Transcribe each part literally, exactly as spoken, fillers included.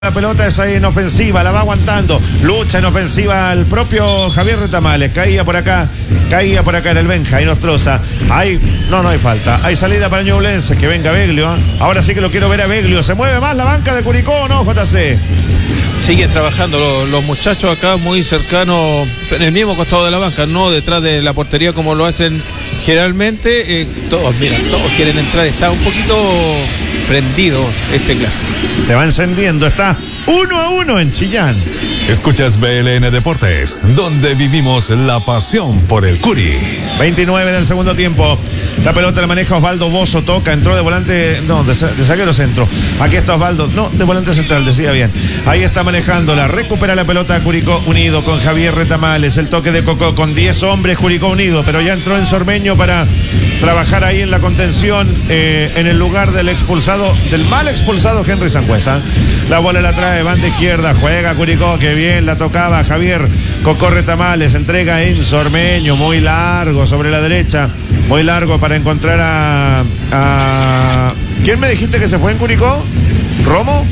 La pelota es ahí en ofensiva, la va aguantando, lucha en ofensiva el propio Javier Retamales, caía por acá, caía por acá en el Benja y Nostroza, ahí, no, no hay falta, hay salida para Ñublense, que venga Beglio, ¿eh? Ahora sí que lo quiero ver a Beglio, ¿se mueve más la banca de Curicó o no, J C? Siguen trabajando los, los muchachos acá muy cercanos, en el mismo costado de la banca, no detrás de la portería como lo hacen generalmente. Eh, todos, mira, todos quieren entrar, está un poquito prendido este clásico. Se va encendiendo, está uno a uno en Chillán. Escuchas B L N Deportes, donde vivimos la pasión por el Curi. veintinueve del segundo tiempo. La pelota la maneja Osvaldo Bozo, toca, entró de volante, no, de, de zaguero centro. Aquí está Osvaldo, no, de volante central, decía bien. Ahí está manejándola, recupera la pelota Curicó Unido con Javier Retamales. El toque de Cocó con diez hombres, Curicó Unido, pero ya entró en Sormeño para trabajar ahí en la contención, eh, en el lugar del expulsado, del mal expulsado Henry Sangüesa. La bola la trae, banda izquierda, juega Curicó, que bien la tocaba Javier Cocó Retamales, entrega en Sormeño, muy largo sobre la derecha, muy largo para encontrar a, a... ¿Quién me dijiste que se fue en Curicó? ¿Romo?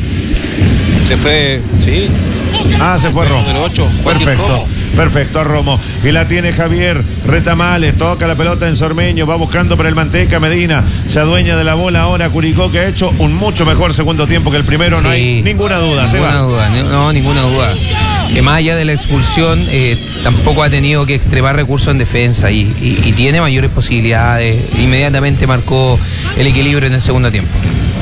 Se fue, sí. Ah, se fue Romo. Número ocho, perfecto, perfecto, a Romo. Y la tiene Javier Retamales, toca la pelota en Sormeño, va buscando para el Manteca Medina, se adueña de la bola ahora Curicó, que ha hecho un mucho mejor segundo tiempo que el primero, sí, no hay ninguna duda. Ninguna duda, no, ninguna duda. Que más allá de la expulsión, eh, tampoco ha tenido que extremar recursos en defensa y, y, y tiene mayores posibilidades. Inmediatamente marcó el equilibrio en el segundo tiempo.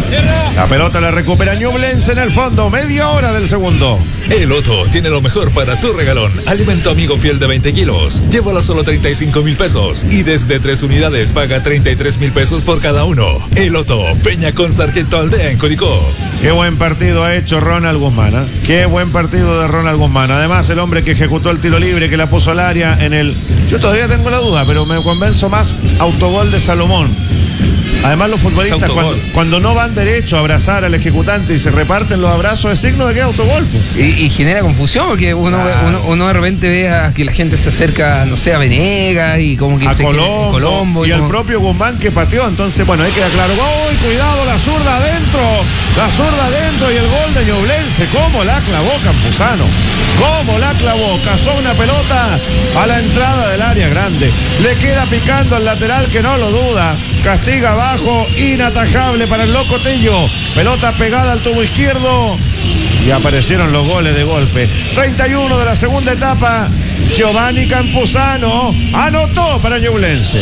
La pelota la recupera Ñublense en el fondo, media hora del segundo. El Otto tiene lo mejor para tu regalón. Alimento amigo fiel de veinte kilos. Llévalo a solo treinta y cinco mil pesos. Y desde tres unidades paga treinta y tres mil pesos por cada uno. El Otto, Peña con Sargento Aldea en Curicó. Qué buen partido ha hecho Ronald Guzmán, ¿eh? Qué buen partido de Ronald Guzmán. Además, el hombre que ejecutó el tiro libre, que la puso al área en el... Yo todavía tengo la duda, pero me convenzo más, autogol de Salomón. Además, los futbolistas cuando, cuando no van derecho a abrazar al ejecutante y se reparten los abrazos, es signo de que es autogol. Y, y genera confusión porque uno, ah. uno, uno de repente ve a que la gente se acerca, no sé, a Venegas y como que a se Colombo, Colombo y, y como... el propio Guzmán que pateó. Entonces, bueno, ahí queda claro. ¡Uy, cuidado, la zurda adentro! La zurda adentro y el gol de Ñublense. ¿Cómo la clavó Campuzano? ¿Cómo la clavó? Cazó una pelota a la entrada del área grande. Le queda picando al lateral que no lo duda. Castiga abajo, inatajable para el Loco Tello. Pelota pegada al tubo izquierdo. Y aparecieron los goles de golpe. treinta y uno de la segunda etapa. Giovanni Campuzano anotó para Ñublense.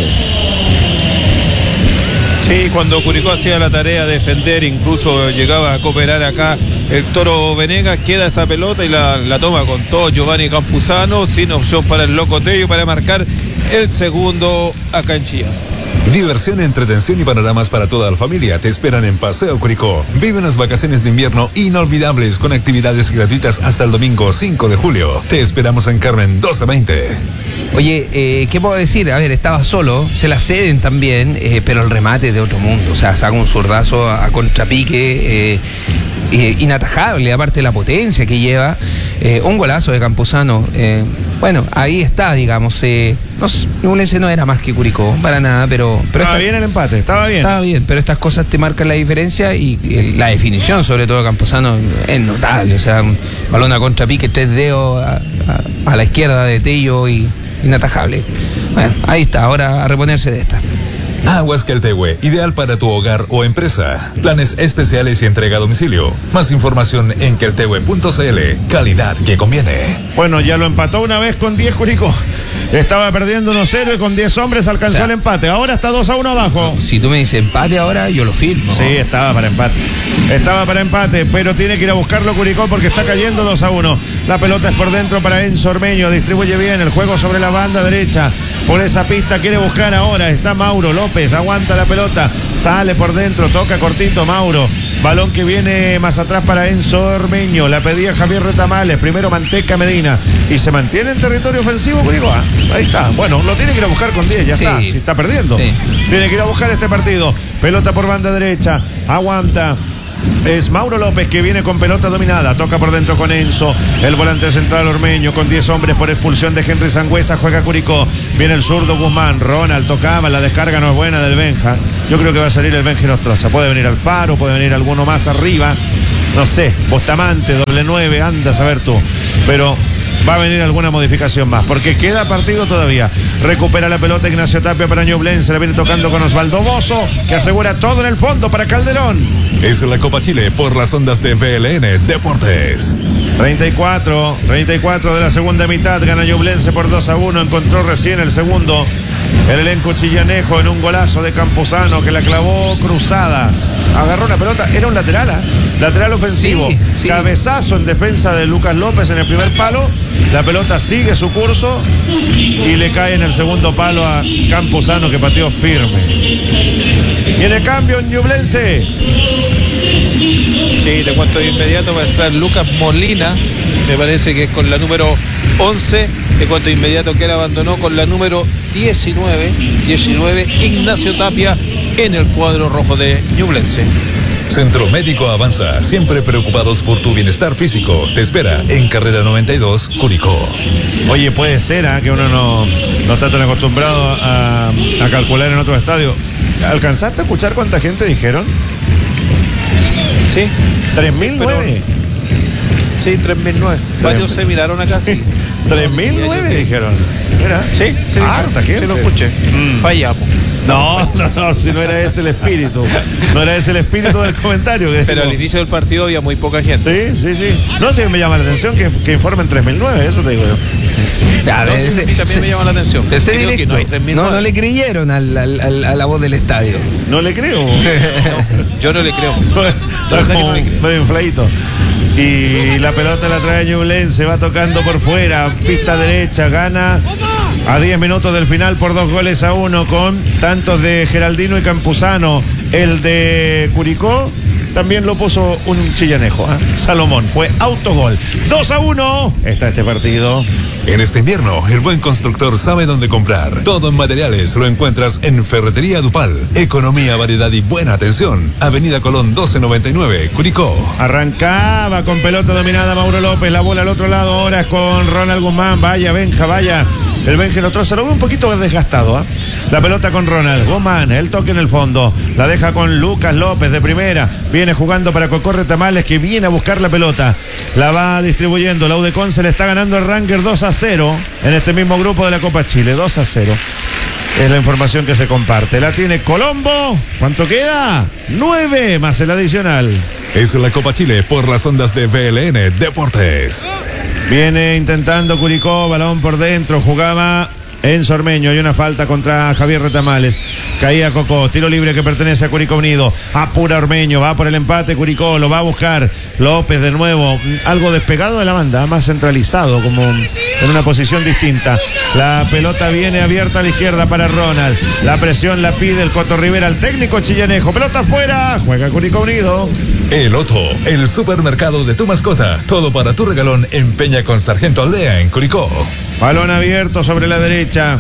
Sí, cuando Curicó hacía la tarea de defender, incluso llegaba a cooperar acá el Toro Venegas, queda esa pelota y la, la toma con todo Giovanni Campuzano, sin opción para el Loco Tello para marcar el segundo acá en Chillán. Diversión, entretención y panoramas para toda la familia te esperan en Paseo Curicó. Vive unas vacaciones de invierno inolvidables con actividades gratuitas hasta el domingo cinco de julio. Te esperamos en Carmen doce veinte. Oye, eh, ¿qué puedo decir? A ver, estaba solo, se la ceden también, eh, pero el remate de otro mundo. O sea, saca un zurdazo a, a contrapique, eh, eh, inatajable, aparte de la potencia que lleva. Eh, un golazo de Campuzano. Eh, bueno, ahí está, digamos. Eh, no sé, Ñublense no era más que Curicó, para nada, pero... pero estaba esta, bien el empate, estaba bien. Estaba bien, pero estas cosas te marcan la diferencia y, y la definición, sobre todo de Campuzano, es notable. O sea, un balón a contrapique, tres dedos a, a, a la izquierda de Tello y inatajable. Bueno, ahí está, ahora a reponerse de esta. Aguas Queltehue, ideal para tu hogar o empresa. Planes especiales y entrega a domicilio. Más información en queltehue punto c l. Calidad que conviene. Bueno, ya lo empató una vez con diez Curicó. Estaba perdiendo uno cero y con diez hombres alcanzó, o sea, el empate. Ahora está dos a uno abajo. Si tú me dices empate ahora, yo lo firmo. Sí, estaba para empate. Estaba para empate, pero tiene que ir a buscarlo Curicó porque está cayendo dos a uno. La pelota es por dentro para Enzo Ormeño. Distribuye bien el juego sobre la banda derecha. Por esa pista quiere buscar ahora. Está Mauro López. Aguanta la pelota. Sale por dentro. Toca cortito Mauro. Balón que viene más atrás para Enzo Ormeño. La pedía Javier Retamales. Primero Manteca Medina. Y se mantiene en territorio ofensivo Curicó. Ahí está. Bueno, lo tiene que ir a buscar con diez. Ya sí. Está. Si está perdiendo. Sí. Tiene que ir a buscar este partido. Pelota por banda derecha. Aguanta. Es Mauro López que viene con pelota dominada. Toca por dentro con Enzo. El volante central Ormeño con diez hombres por expulsión de Henry Sangüesa. Juega Curicó. Viene el zurdo Guzmán. Ronald tocaba. La descarga no es buena del Benja. Yo creo que va a salir el Benja y Nostroza. Puede venir Alfaro, puede venir alguno más arriba. no sé, Bustamante, doble nueve, anda a saber tú. Pero va a venir alguna modificación más, porque queda partido todavía. Recupera la pelota Ignacio Tapia para Ñublense, la viene tocando con Osvaldo Bozo, que asegura todo en el fondo para Calderón. Es la Copa Chile por las ondas de V L N Deportes. treinta y cuatro, treinta y cuatro de la segunda mitad, gana Ñublense por dos a uno, encontró recién el segundo el elenco chillanejo en un golazo de Campuzano que la clavó cruzada. Agarró una pelota, era un lateral, ¿eh? Lateral ofensivo. Sí, sí. Cabezazo en defensa de Lucas López en el primer palo. La pelota sigue su curso y le cae en el segundo palo a Campuzano, que pateó firme. Y en el cambio en Ñublense. Sí, te cuento de inmediato, va a entrar Lucas Molina, me parece que es con la número once. Te cuento de inmediato que él abandonó con la número diecinueve, diecinueve Ignacio Tapia en el cuadro rojo de Ñublense. Centro Médico Avanza, siempre preocupados por tu bienestar físico. Te espera en Carrera noventa y dos, Curicó. Oye, puede ser ¿eh? que uno no, no está tan acostumbrado a, a calcular en otro estadio. ¿Alcanzaste a escuchar cuánta gente dijeron? Sí. ¿tres mil nueve? Sí, tres mil nueve. Varios se miraron acá. Sí. tres mil nueve dijeron. Mira. Sí, sí. Harta gente. Sí, lo escuché. Mm. Fallamos. No, no, no, si no era ese el espíritu. No era ese el espíritu del comentario. Que Pero digo. al inicio del partido había muy poca gente. Sí, sí, sí. No sé, me llama la atención que, que informen tres mil nueve, eso te digo yo. Ya, No, de- sí, de- a mí también se- me llama la atención. de ser Creo que directo. no hay tres mil no, nueve. no le creyeron al, al- al- a la voz del estadio. No le creo. Yo no le creo. Está verdad que como no le creo. medio infladito. Y la pelota la trae Ñublense, va tocando por fuera, pista derecha, gana a diez minutos del final por dos goles a uno, con tantos de Geraldino y Campuzano. El de Curicó también lo puso un chillanejo, ¿eh? Salomón, fue autogol. dos a uno está este partido. En este invierno, el buen constructor sabe dónde comprar. Todo en materiales lo encuentras en Ferretería Dupal. Economía, variedad y buena atención. Avenida Colón doce noventa y nueve, Curicó. Arrancaba con pelota dominada Mauro López, la bola al otro lado, ahora es con Ronald Guzmán. Vaya, Benja, vaya. El Benja en otro se lo ve un poquito desgastado, ¿eh? La pelota con Ronald Guzmán, el toque en el fondo. La deja con Lucas López de primera. Viene jugando para Cocorre Tamales, que viene a buscar la pelota. La va distribuyendo. La Udecon se le está ganando el Ranger dos a cero en este mismo grupo de la Copa Chile. dos a cero. Es la información que se comparte. La tiene Colombo. ¿Cuánto queda? nueve más el adicional. Es la Copa Chile por las ondas de V L N Deportes. Viene intentando Curicó, balón por dentro, jugaba Enzo Ormeño, hay una falta contra Javier Retamales, caía Cocó, tiro libre que pertenece a Curicó Unido, apura Ormeño, va por el empate Curicó, lo va a buscar López de nuevo, algo despegado de la banda, más centralizado, como en una posición distinta. La pelota viene abierta a la izquierda para Ronald, la presión la pide el Coto Rivera al técnico chillanejo, pelota afuera, juega Curicó Unido. El Otto, el supermercado de tu mascota. Todo para tu regalón en Peña con Sargento Aldea en Curicó. Balón abierto sobre la derecha.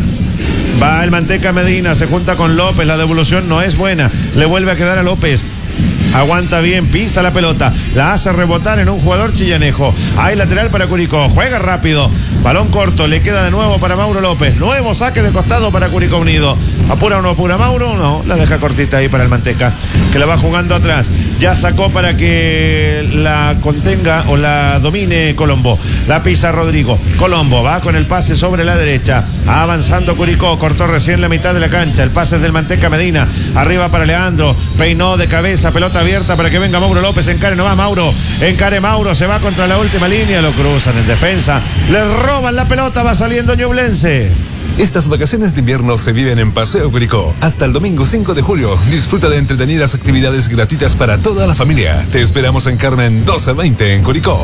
Va el Manteca Medina, se junta con López, la devolución no es buena. Le vuelve a quedar a López. Aguanta bien, pisa la pelota, la hace rebotar en un jugador chillanejo. Hay lateral para Curicó, juega rápido. Balón corto, le queda de nuevo para Mauro López. Nuevo saque de costado para Curicó Unido. ¿Apura o no apura Mauro? No, la deja cortita ahí para el Manteca, que la va jugando atrás. Ya sacó para que la contenga o la domine Colombo. La pisa Rodrigo. Colombo va con el pase sobre la derecha. Avanzando Curicó, cortó recién la mitad de la cancha. El pase es del Manteca Medina. Arriba para Leandro. Peinó de cabeza, pelota abierta para que venga Mauro López. Encare, no va Mauro. Encare Mauro, se va contra la última línea. Lo cruzan en defensa. Le roban la pelota, va saliendo Ñublense. Estas vacaciones de invierno se viven en Paseo Curicó. Hasta el domingo cinco de julio. Disfruta de entretenidas actividades gratuitas para toda la familia. Te esperamos en Carmen doce veinte en Curicó.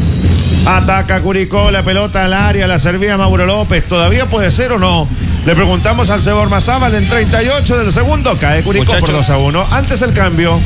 Ataca Curicó, la pelota al área, la servía Mauro López. ¿Todavía puede ser o no? Le preguntamos al Cebor Mazábal en treinta y ocho del segundo. Cae Curicó Muchachos. por dos a uno. Antes el cambio.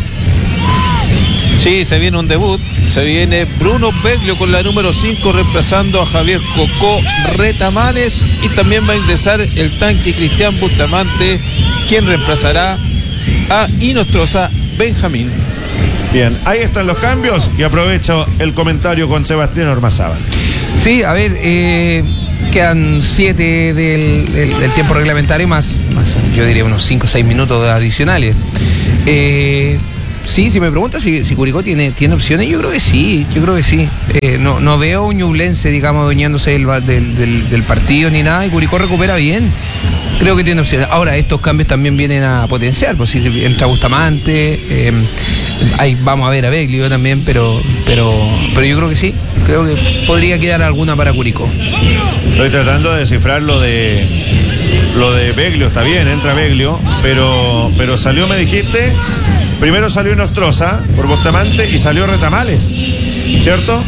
Sí, se viene un debut. Se viene Bruno Beglio con la número cinco reemplazando a Javier Cocó Retamares. Y también va a ingresar el tanque Cristian Bustamante, quien reemplazará a Inostroza Benjamín. Bien, ahí están los cambios y aprovecho el comentario con Sebastián Ormazábal. Sí, a ver, eh, quedan siete del, del- del tiempo reglamentario más, más, yo diría unos cinco o seis minutos adicionales. Eh, sí, si me preguntas si, si Curicó tiene, tiene opciones, yo creo que sí, yo creo que sí. Eh, no, no veo un Ñublense, digamos, adueñándose del, del, del, del partido ni nada, y Curicó recupera bien. Creo que tiene opciones. Ahora, estos cambios también vienen a potenciar, pues si entra Bustamante, eh, ahí vamos a ver a Beglio también, pero, pero, pero yo creo que sí, creo que podría quedar alguna para Curicó. Estoy tratando de descifrar lo de lo de Beglio, está bien, entra Beglio, pero, pero salió, me dijiste, primero salió Nostroza por Bustamante y salió Retamales, ¿cierto?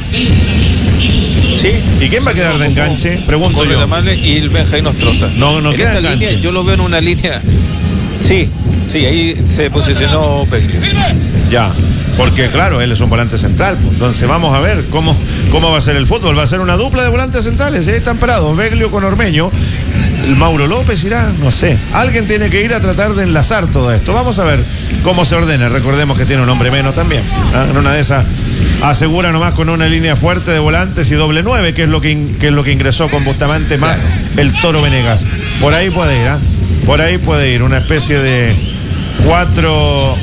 Sí. ¿Y quién va a quedar de enganche? Pregunto con yo. Retamales y el Benjamín Nostroza. No, no en queda esta enganche. Línea, yo lo veo en una línea. Sí, sí, ahí se posicionó Beglio. Ya, porque claro, él es un volante central. Entonces vamos a ver cómo, cómo va a ser el fútbol. Va a ser una dupla de volantes centrales. Ahí están parados, Beglio con Ormeño. El Mauro López irá, no sé. Alguien tiene que ir a tratar de enlazar todo esto. Vamos a ver cómo se ordena. Recordemos que tiene un hombre menos también. ¿Ah? En una de esas asegura nomás con una línea fuerte de volantes y doble nueve, que es lo que, in, que es lo que ingresó con Bustamante más el Toro Venegas. Por ahí puede ir, ¿ah? Por ahí puede ir. Una especie de cuatro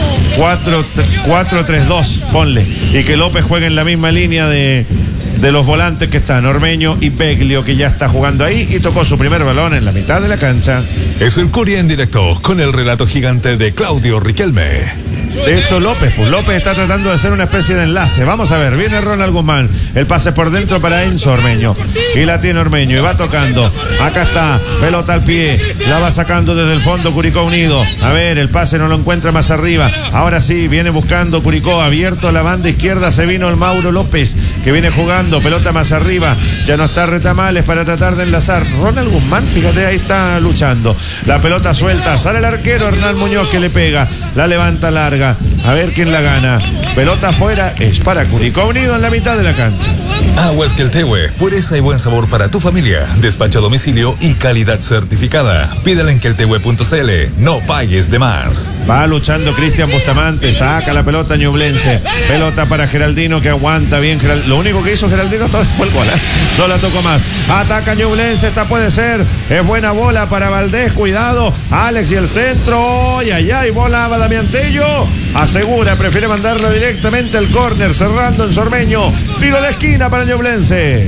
cuatro tres dos, ponle. Y que López juegue en la misma línea de, de los volantes que están Ormeño y Beglio, que ya está jugando ahí y tocó su primer balón en la mitad de la cancha. Es el Curi en directo con el relato gigante de Claudio Riquelme. De hecho, López, pues López está tratando de hacer una especie de enlace. Vamos a ver, viene Ronald Guzmán. El pase por dentro para Enzo Ormeño. Y la tiene Ormeño y va tocando. Acá está, pelota al pie. La va sacando desde el fondo Curicó Unido. A ver, el pase no lo encuentra más arriba. Ahora sí, viene buscando Curicó. Abierto a la banda izquierda. Se vino el Mauro López, que viene jugando. Pelota más arriba. Ya no está Retamales para tratar de enlazar. Ronald Guzmán, fíjate, ahí está luchando. La pelota suelta. Sale el arquero Hernán Muñoz, que le pega. La levanta larga. A ver quién la gana. Pelota afuera, es para Curicó Unido en la mitad de la cancha. Aguas Queltehue, pureza y buen sabor para tu familia. Despacho a domicilio y calidad certificada. Pídela en queltehue punto c l. No pagues de más. Va luchando Cristian Bustamante. Saca la pelota Ñublense. Pelota para Geraldino, que aguanta bien. Geral... Lo único que hizo Geraldino fue el gol, ¿eh? No la tocó más. Ataca Ñublense. Esta puede ser. Es buena bola para Valdés. Cuidado. Alex y el centro. Ay, ay, ay. Bola a Damián Tello. Asegura, prefiere mandarla directamente al córner, cerrando en Sormeño. Tiro de esquina para Ñublense.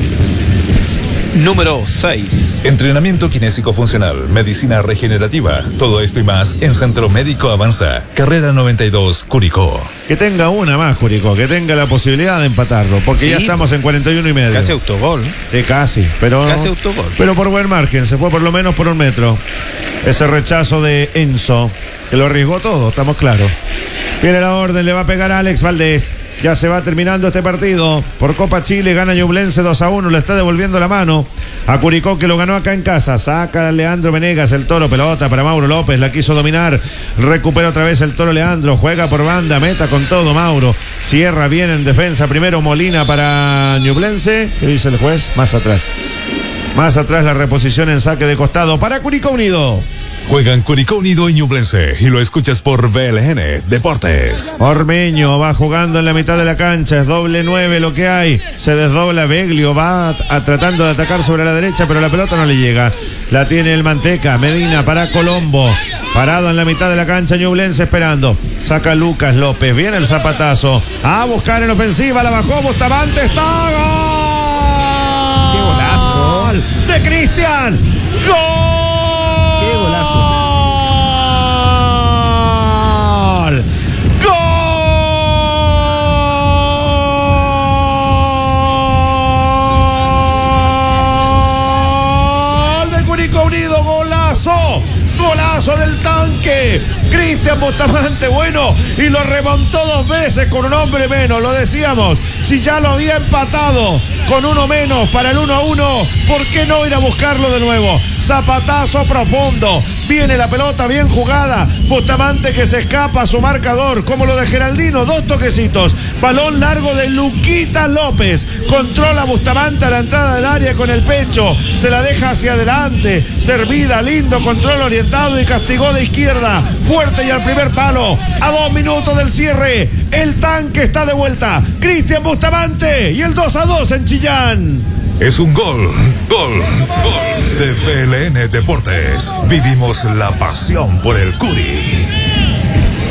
Número seis. Entrenamiento kinésico funcional, medicina regenerativa, todo esto y más en Centro Médico Avanza, carrera noventa y dos, Curicó. Que tenga una más, Curicó, que tenga la posibilidad de empatarlo, porque sí, ya estamos en cuarenta y uno y medio. Casi autogol. Sí, casi, pero casi autogol. Pero por buen margen, se fue por lo menos por un metro. Ese rechazo de Enzo, que lo arriesgó todo, estamos claros. Viene la orden, le va a pegar a Alex Valdés. Ya se va terminando este partido. Por Copa Chile gana Ñublense dos a uno. Le está devolviendo la mano a Curicó, que lo ganó acá en casa. Saca a Leandro Venegas, el Toro. Pelota para Mauro López. La quiso dominar. Recupera otra vez el Toro Leandro. Juega por banda. Meta con todo Mauro. Cierra bien en defensa. Primero Molina para Ñublense. ¿Qué dice el juez? Más atrás. Más atrás la reposición en saque de costado para Curicó Unido. Juegan Curicó Unido y Ñublense y lo escuchas por B L N Deportes. Ormeño va jugando en la mitad de la cancha, es doble nueve lo que hay. Se desdobla Beglio, va a, a, tratando de atacar sobre la derecha, pero la pelota no le llega. La tiene el Manteca, Medina para Colombo. Parado en la mitad de la cancha, Ñublense esperando. Saca Lucas López, viene el zapatazo. A buscar en ofensiva, la bajó Bustamante, está. ¡Gol! ¡Qué golazo! ¡De Cristian! ¡Gol! ¡Qué golazo! ¡Gol! ¡Gol! De Curicó Unido, golazo. Golazo del tanque. Cristian Bustamante, bueno, y lo remontó dos veces con un hombre menos, lo decíamos. Si ya lo había empatado con uno menos para el uno a uno, ¿por qué no ir a buscarlo de nuevo? Zapatazo profundo. Viene la pelota bien jugada. Bustamante que se escapa a su marcador, como lo de Geraldino, dos toquecitos. Balón largo de Luquita López. Controla Bustamante a la entrada del área con el pecho. Se la deja hacia adelante. Servida, lindo control orientado y castigó de izquierda. Fuerte y al primer palo. A dos minutos del cierre. El tanque está de vuelta. Cristian Bustamante y el dos a dos en Chillán. Es un gol, gol, gol de B L N Deportes. Vivimos la pasión por el Curi.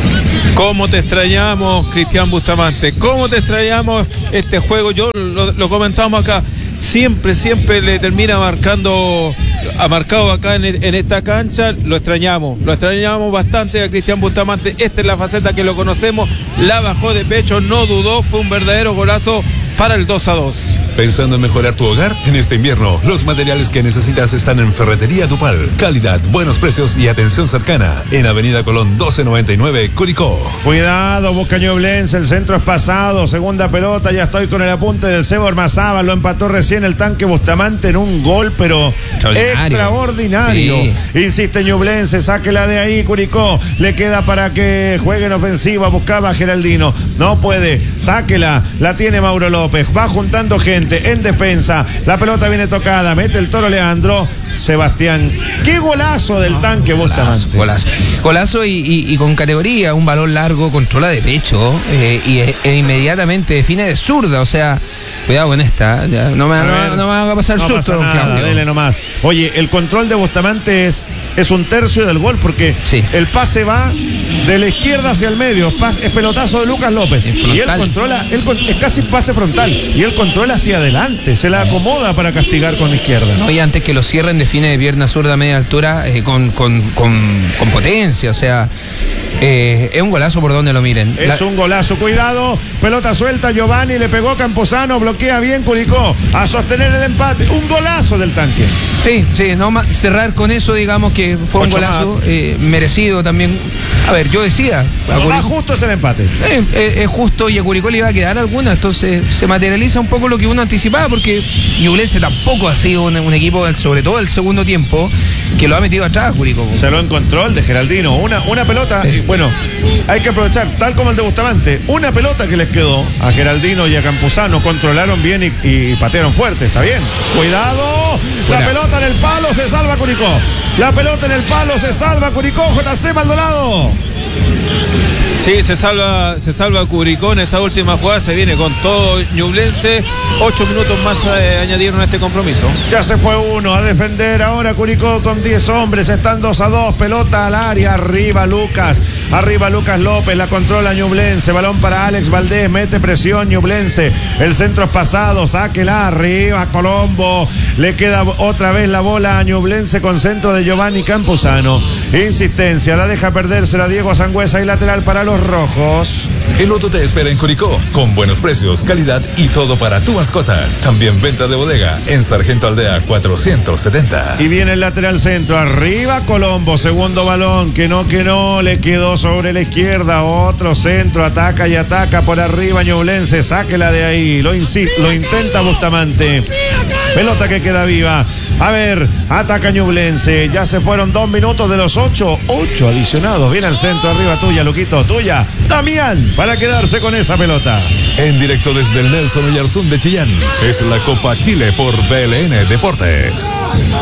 ¿Cómo te extrañamos, Cristian Bustamante? ¿Cómo te extrañamos este juego? Yo lo, lo comentamos acá. Siempre, siempre le termina marcando, ha marcado acá en, en esta cancha. Lo extrañamos, lo extrañamos bastante a Cristian Bustamante. Esta es la faceta que lo conocemos. La bajó de pecho, no dudó. Fue un verdadero golazo para el dos a dos. ¿Pensando en mejorar tu hogar? En este invierno, los materiales que necesitas están en Ferretería Tupal. Calidad, buenos precios y atención cercana. En Avenida Colón doce noventa y nueve, Curicó. Cuidado, busca Ñublense, el centro es pasado. Segunda pelota, ya estoy con el apunte del Sebo Ormazábal. Lo empató recién el tanque Bustamante en un gol, pero extraordinario. extraordinario. Sí. Insiste Ñublense, sáquela de ahí, Curicó. Le queda para que juegue en ofensiva. Buscaba a Geraldino. No puede, sáquela. La tiene Mauro López. Va juntando gente en defensa, la pelota viene tocada, mete el Toro Leandro. Sebastián, qué golazo del tanque Bustamante. Golazo, golazo y, y, y con categoría, un balón largo, controla de pecho eh, y e, e inmediatamente define de zurda, o sea, cuidado con esta, ya, no me, no, no me va a pasar no susto. Pasa nada, dele nomás. Oye, el control de Bustamante es, es un tercio del gol porque sí. el pase va de la izquierda hacia el medio, pas, es pelotazo de Lucas López y él controla, él, es casi pase frontal y él controla hacia adelante, se la acomoda para castigar con la izquierda. No, y antes que lo cierren define de pierna zurda a media altura eh, con, con, con, con potencia, o sea, eh, es un golazo por donde lo miren. Es la... un golazo, cuidado, pelota suelta, Giovanni, le pegó Camposano, bloquea bien Curicó, a sostener el empate, un golazo del tanque. Sí, sí, no cerrar con eso, digamos que fue Ocho un golazo eh, merecido también. A ver, yo decía... Lo más justo es el empate. Eh, eh, es justo y a Curicó le iba a quedar alguna, entonces se materializa un poco lo que uno anticipaba, porque Ñublense tampoco ha sido un, un equipo, del, sobre todo el segundo tiempo, que lo ha metido atrás Curicó. Se lo encontró el de Geraldino, una, una pelota, sí. y bueno, hay que aprovechar, tal como el de Bustamante, una pelota que les quedó a Geraldino y a Campuzano, controlaron bien y, y patearon fuerte, está bien. Cuidado, Fuera. La pelota en el palo, se salva Curicó. La pelota en el palo, se salva Curicó, J C Maldonado. Sí, se salva, se salva Curicó en esta última jugada, se viene con todo Ñublense. Ocho minutos más eh, añadieron a este compromiso. Ya se fue uno a defender ahora Curicó con diez hombres, están dos a dos, pelota al área, arriba Lucas, arriba Lucas López, la controla Ñublense, balón para Alex Valdés, mete presión Ñublense, el centro es pasado, sáquela, arriba Colombo, le queda otra vez la bola a Ñublense con centro de Giovanni Camposano, insistencia, la deja perdérsela Diego Sangüesa y lateral para los rojos. El Loto te espera en Curicó, con buenos precios, calidad y todo para tu mascota. También venta de bodega en Sargento Aldea cuatrocientos setenta. Y viene el lateral centro, arriba Colombo, segundo balón, que no, que no, le quedó sobre la izquierda, otro centro, ataca y ataca por arriba Ñublense, sáquela de ahí, lo, insiste, lo intenta Bustamante, pelota que queda viva. A ver, ataca Ñublense, ya se fueron dos minutos de los ocho, ocho adicionados, viene al centro, arriba tuya, Luquito, tuya, Damián, para quedarse con esa pelota. En directo desde el Nelson Oyarzún de Chillán, es la Copa Chile por B L N Deportes.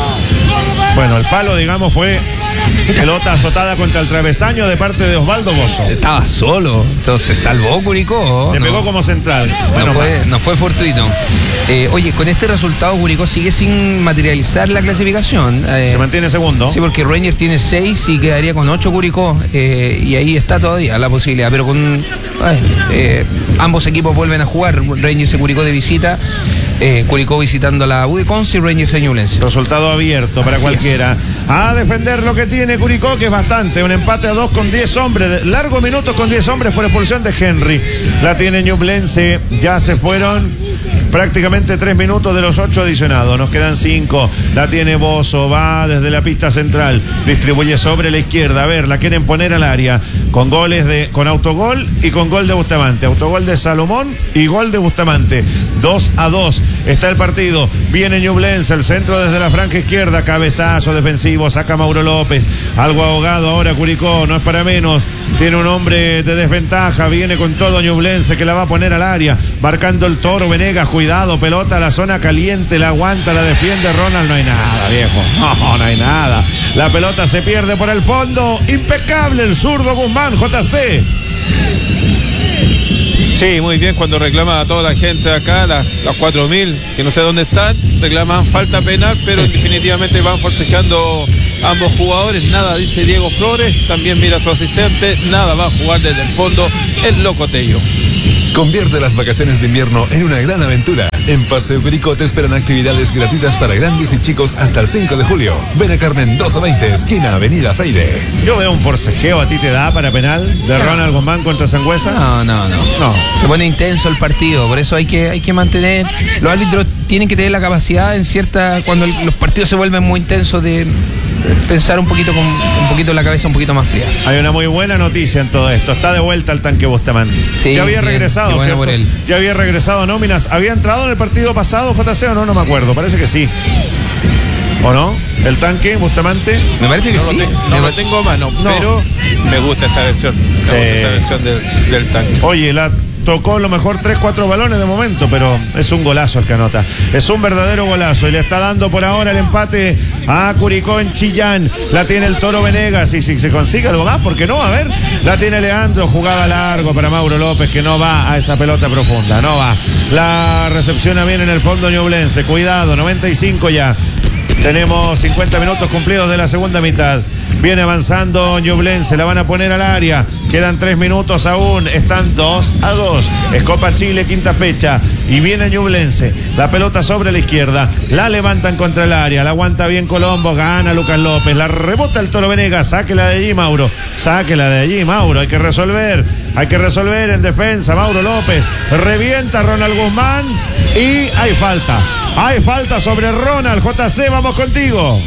Bueno, el palo, digamos, fue pelota azotada contra el travesaño de parte de Osvaldo Bozo. Estaba solo, entonces salvó Curicó. Le no. pegó como central. No, bueno, fue, no fue fortuito. Eh, oye, con este resultado Curicó sigue sin materializar la clasificación. Eh, Se mantiene segundo. Sí, porque Rangers tiene seis y quedaría con ocho Curicó. Eh, y ahí está todavía la posibilidad. Pero con ay, eh, ambos equipos vuelven a jugar. Rangers y Curicó de visita. Eh, Curicó visitando la U de Conce y Rangers y Ñublense. Resultado abierto para Así cualquiera. Es. A defender lo que tiene Curicó, que es bastante. Un empate a dos con diez hombres. Largo minutos con diez hombres por expulsión de Henry. La tiene Ñublense. Ya se fueron prácticamente tres minutos de los ocho adicionados. Nos quedan cinco. La tiene Bozo. Va desde la pista central. Distribuye sobre la izquierda. A ver, la quieren poner al área. Con goles de. Con autogol y con gol de Bustamante. Autogol de Salomón y gol de Bustamante. dos a dos. Está el partido. Viene Ñublense. El centro desde la franja izquierda. Cabezazo defensivo. Saca Mauro López. Algo ahogado ahora Curicó. No es para menos. Tiene un hombre de desventaja. Viene con todo Ñublense que la va a poner al área. Marcando el Toro Venegas. Cuidado. Pelota a la zona caliente. La aguanta. La defiende Ronald. No hay nada, viejo. No, no hay nada. La pelota se pierde por el fondo. Impecable el zurdo Guzmán. J C. Sí, muy bien, cuando reclama a toda la gente acá, las, las cuatro mil, que no sé dónde están, reclaman falta penal, pero definitivamente van forcejeando ambos jugadores. Nada dice Diego Flores, también mira a su asistente, nada, va a jugar desde el fondo el Loco Tello. Convierte las vacaciones de invierno en una gran aventura. En Paseo Curicó te esperan actividades gratuitas para grandes y chicos hasta el cinco de julio. Ven a Carmen doscientos veinte, esquina Avenida Freire. Yo veo un forcejeo, ¿a ti te da para penal de Ronald Guzmán contra Sangüesa? No, no, no. No. Se pone intenso el partido, por eso hay que, hay que mantener. Los árbitros tienen que tener la capacidad en cierta. Cuando el- los partidos se vuelven muy intensos, de pensar un poquito con un poquito la cabeza un poquito más fría. Hay una muy buena noticia en todo esto. Está de vuelta el tanque Bustamante. Sí, ya había bien, regresado, qué bueno ¿cierto? por él. Ya había regresado a nóminas. ¿Había entrado en el partido pasado, J C, o no? No me acuerdo. Parece que sí. ¿O no? ¿El tanque Bustamante? Me parece que No, sí. lo, te- no Me lo pa- tengo a mano, No. pero me gusta esta versión. Me gusta Eh. esta versión del, del tanque. Oye, la tocó lo mejor tres, cuatro balones de momento, pero es un golazo el que anota. Es un verdadero golazo y le está dando por ahora el empate a Curicó en Chillán. La tiene el Toro Venegas y si se consigue algo más, ¿por qué no? A ver, la tiene Leandro, jugada largo para Mauro López que no va a esa pelota profunda, no va. La recepciona bien en el fondo ñublense, cuidado, noventa y cinco ya. Tenemos cincuenta minutos cumplidos de la segunda mitad. Viene avanzando Ñublense, la van a poner al área. Quedan tres minutos aún. Están dos a dos. Es Copa Chile, quinta fecha. Y viene Ñublense. La pelota sobre la izquierda. La levantan contra el área. La aguanta bien Colombo. Gana Lucas López. La rebota el Toro Venegas. Sáquela de allí, Mauro. Sáquela de allí, Mauro. Hay que resolver. Hay que resolver en defensa. Mauro López. Revienta Ronald Guzmán. Y hay falta. Hay falta sobre Ronald. J C, vamos contigo.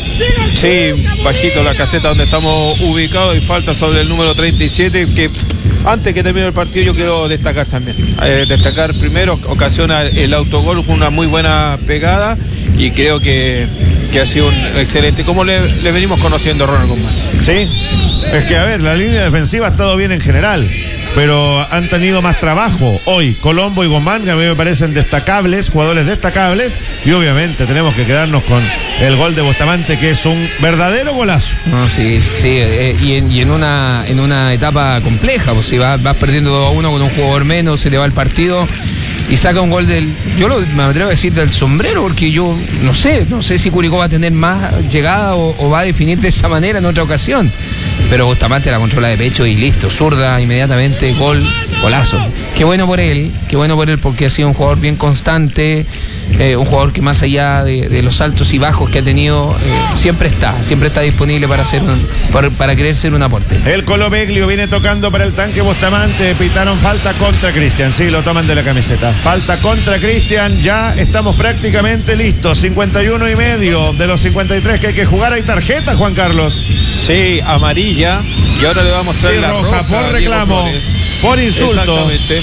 Sí, bajito la caseta donde estamos ubicados y falta sobre el número treinta y siete que antes que termine el partido yo quiero destacar también. Eh, destacar primero, ocasiona el autogol con una muy buena pegada y creo que, que ha sido un excelente, como le, le venimos conociendo a Ronald Guzmán. Sí, es que a ver, la línea defensiva ha estado bien en general, pero han tenido más trabajo hoy Colombo y Guzmán, que a mí me parecen destacables, jugadores destacables, y obviamente tenemos que quedarnos con el gol de Bustamante, que es un verdadero golazo. No, sí, sí, eh, y, en, y en una en una etapa compleja, pues si vas, vas perdiendo dos a uno con un jugador menos, se te va el partido y saca un gol del, yo lo, me atrevo a decir del sombrero, porque yo no sé, no sé si Curicó va a tener más llegada o, o va a definir de esa manera en otra ocasión, pero Bustamante la controla de pecho y listo, zurda inmediatamente, gol, golazo. Qué bueno por él, qué bueno por él porque ha sido un jugador bien constante, eh, un jugador que más allá de, de los altos y bajos que ha tenido, eh, siempre está, siempre está disponible para hacer un, para, para querer ser un aporte. El Colo Beglio viene tocando para el tanque Bustamante, pitaron falta contra Cristian, sí, lo toman de la camiseta. Falta contra Cristian, ya estamos prácticamente listos, cincuenta y uno y medio de los cincuenta y tres que hay que jugar. Hay tarjeta, Juan Carlos. Sí, amarilla y ahora le va a mostrar Y la roja roja por a Diego reclamo, Flores. por insulto. Exactamente.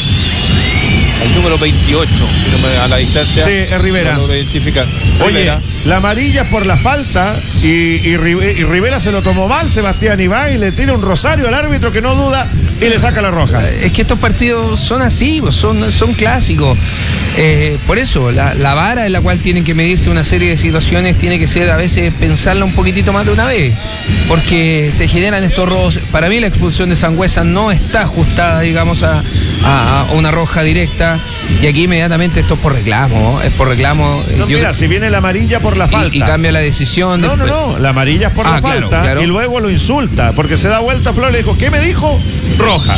El número veintiocho, si no me, a la distancia. Sí, es Rivera. No lo identifican. Oye, Rivera. la amarilla es por la falta y, y, Rive- y Rivera se lo tomó mal, Sebastián Ibáñez le tira un rosario al árbitro que no duda y le saca la roja. Es que estos partidos son así, pues, son, son clásicos. Eh, por eso, la, la vara en la cual tienen que medirse una serie de situaciones tiene que ser a veces pensarla un poquitito más de una vez, porque se generan estos robos. Para mí la expulsión de Sangüesa no está ajustada, digamos, a, a- a una roja directa, y aquí inmediatamente esto es por reclamo, es por reclamo. No, Yo- mira, si viene la amarilla por la falta. y, y cambia la decisión. No, no, después. no, la amarilla es por Ah, la claro, falta claro. y luego lo insulta, porque se da vuelta Flor, le dijo, ¿qué me dijo? Roja.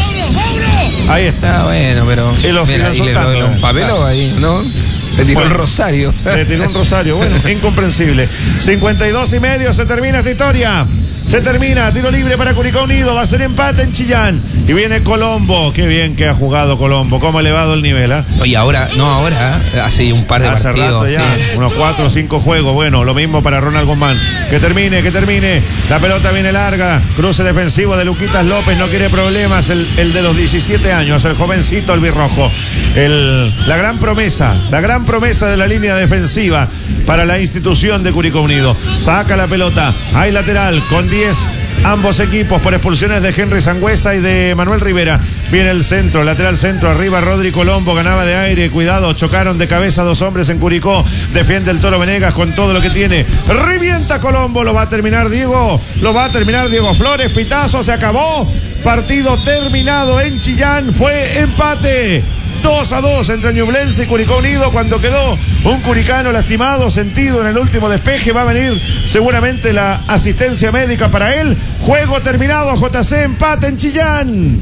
Ahí está. Está bueno, pero. Y lo siguen y le soltando, doy un papelón claro. ahí, ¿no? Le tiró Bueno, el rosario. Le tiró un rosario, bueno, incomprensible. cincuenta y dos y medio, se termina esta historia. Se termina, tiro libre para Curicó Unido, va a ser empate en Chillán. Y viene Colombo, qué bien que ha jugado Colombo, cómo ha elevado el nivel, ¿ah? Oye, ahora, no ahora, hace un par de Hace partidos. rato ya, sí. unos cuatro o cinco juegos. Bueno, lo mismo para Ronald Guzmán. Que termine, que termine. La pelota viene larga. Cruce defensivo de Luquitas López. No quiere problemas. El, el de los diecisiete años, el jovencito albirrojo. El, la gran promesa, la gran promesa de la línea defensiva para la institución de Curicó Unido. Saca la pelota. Hay lateral con diez. Ambos equipos por expulsiones de Henry Sangüesa y de Manuel Rivera. Viene el centro, lateral centro, arriba Rodri Colombo, ganaba de aire, cuidado, chocaron de cabeza dos hombres en Curicó. Defiende el Toro Venegas con todo lo que tiene. Revienta Colombo, lo va a terminar Diego, lo va a terminar Diego Flores, pitazo, se acabó. Partido terminado en Chillán. Fue empate. dos a dos entre Ñublense y Curicó Unido cuando quedó un curicano lastimado, sentido en el último despeje. Va a venir seguramente la asistencia médica para él. Juego terminado, J C, empate en Chillán.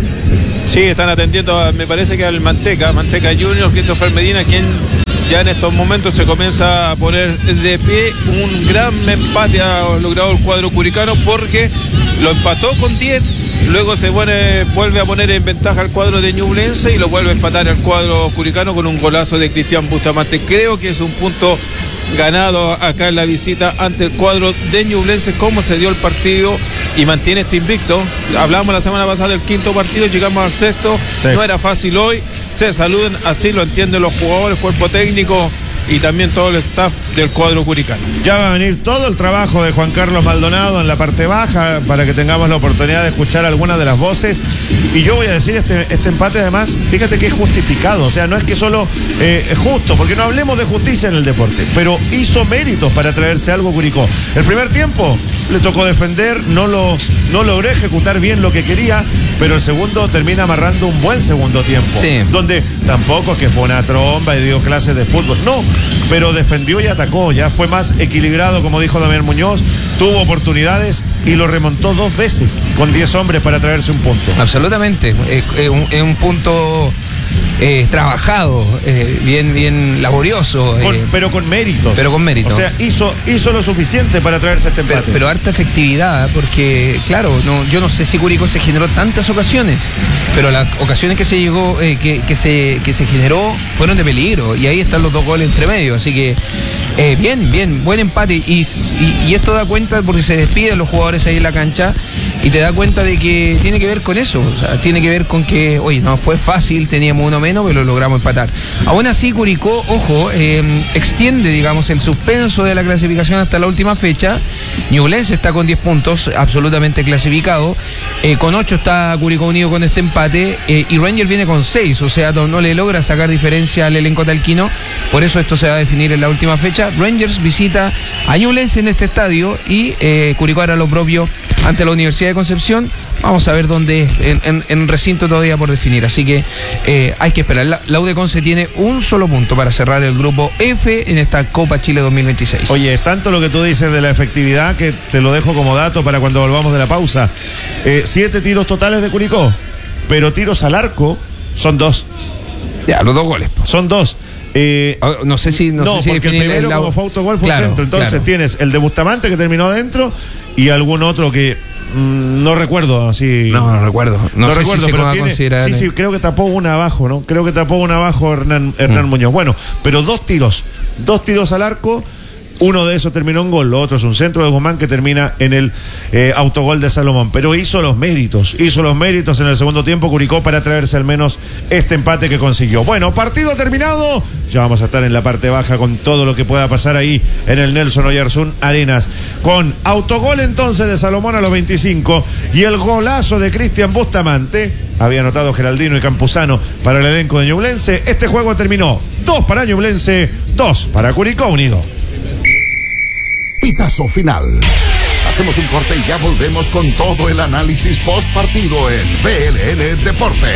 Sí, están atendiendo, a, me parece que al Manteca, Manteca Junior, Christopher Medina, quien ya en estos momentos se comienza a poner de pie. Un gran empate ha logrado el cuadro curicano porque lo empató con diez, luego se pone, vuelve a poner en ventaja al cuadro de Ñublense y lo vuelve a empatar al cuadro curicano con un golazo de Cristian Bustamante. Creo que es un punto ganado acá en la visita ante el cuadro de Ñublense. Cómo se dio el partido y mantiene este invicto. Hablamos la semana pasada del quinto partido, llegamos al sexto, sí. No era fácil hoy, se saluden, así lo entienden los jugadores, cuerpo técnico y también todo el staff del cuadro curicano. Ya va a venir todo el trabajo de Juan Carlos Maldonado en la parte baja para que tengamos la oportunidad de escuchar algunas de las voces. Y yo voy a decir, este, este empate además, fíjate que es justificado, o sea, no es que solo eh, es justo, porque no hablemos de justicia en el deporte, pero hizo méritos para traerse algo Curicó. El primer tiempo le tocó defender, no, lo, no logró ejecutar bien lo que quería, pero el segundo termina amarrando un buen segundo tiempo, sí. Donde tampoco es que fue una tromba y dio clases de fútbol, no, pero defendió y atacó, ya fue más equilibrado, como dijo Damián Muñoz, tuvo oportunidades y lo remontó dos veces con diez hombres para traerse un punto. Absolutamente, es, es, un, es un punto eh, trabajado, eh, bien, bien laborioso. Con, eh, pero con méritos. Pero con méritos. O sea, hizo, hizo lo suficiente para traerse este empate. Pero, pero harta efectividad, porque claro, no, yo no sé si Curicó se generó tantas ocasiones, pero las ocasiones que se llegó, eh, que, que, se, que se generó fueron de peligro, y ahí están los dos goles entre medio, así que eh, bien, bien, buen empate, y, y, y esto da cuenta, porque se despiden los jugadores ahí en la cancha, y te da cuenta de que tiene que ver con eso, o sea, tiene que ver con que, oye, no fue fácil, teníamos uno menos, pero lo logramos empatar. Aún así, Curicó, ojo, eh, extiende, digamos, el suspenso de la clasificación hasta la última fecha. Ñublense está con diez puntos, absolutamente clasificado, eh, con ocho está Curicó Unido con este empate, eh, y Rangers viene con seis, o sea, no, no le logra sacar diferencia al elenco talquino, por eso esto se va a definir en la última fecha. Rangers visita a Ñublense en este estadio y eh, Curicó hará lo propio ante la Universidad de Concepción. Vamos a ver dónde, en, en, en recinto todavía por definir, así que eh, hay que esperar. La, la U de Conce tiene un solo punto para cerrar el grupo F en esta Copa Chile dos mil veintiséis. Oye, es tanto lo que tú dices de la efectividad que te lo dejo como dato para cuando volvamos de la pausa. Eh, siete tiros totales de Curicó, pero tiros al arco son dos. Ya, los dos goles. Son dos. Eh, no sé si no, no sé si porque el primero el como fue autogol fue claro, centro. Entonces claro. Tienes el de Bustamante que terminó adentro y algún otro que mmm, no recuerdo así. No, no recuerdo. No, no sé recuerdo, si pero tiene, sí, sí, creo que tapó una abajo, ¿no? Creo que tapó una abajo Hernán, Hernán mm. Muñoz. Bueno, pero dos tiros, dos tiros al arco. Uno de esos terminó en gol, lo otro es un centro de Guzmán que termina en el eh, autogol de Salomón. Pero hizo los méritos, hizo los méritos en el segundo tiempo Curicó para traerse al menos este empate que consiguió. Bueno, partido terminado. Ya vamos a estar en la parte baja con todo lo que pueda pasar ahí en el Nelson Oyarzún Arenas. Con autogol entonces de Salomón a los veinticinco y el golazo de Cristian Bustamante. Había anotado Geraldino y Campuzano para el elenco de Ñublense. Este juego terminó dos para Ñublense, dos para Curicó Unido. Pitazo final. Hacemos un corte y ya volvemos con todo el análisis post partido en V L N Deporte.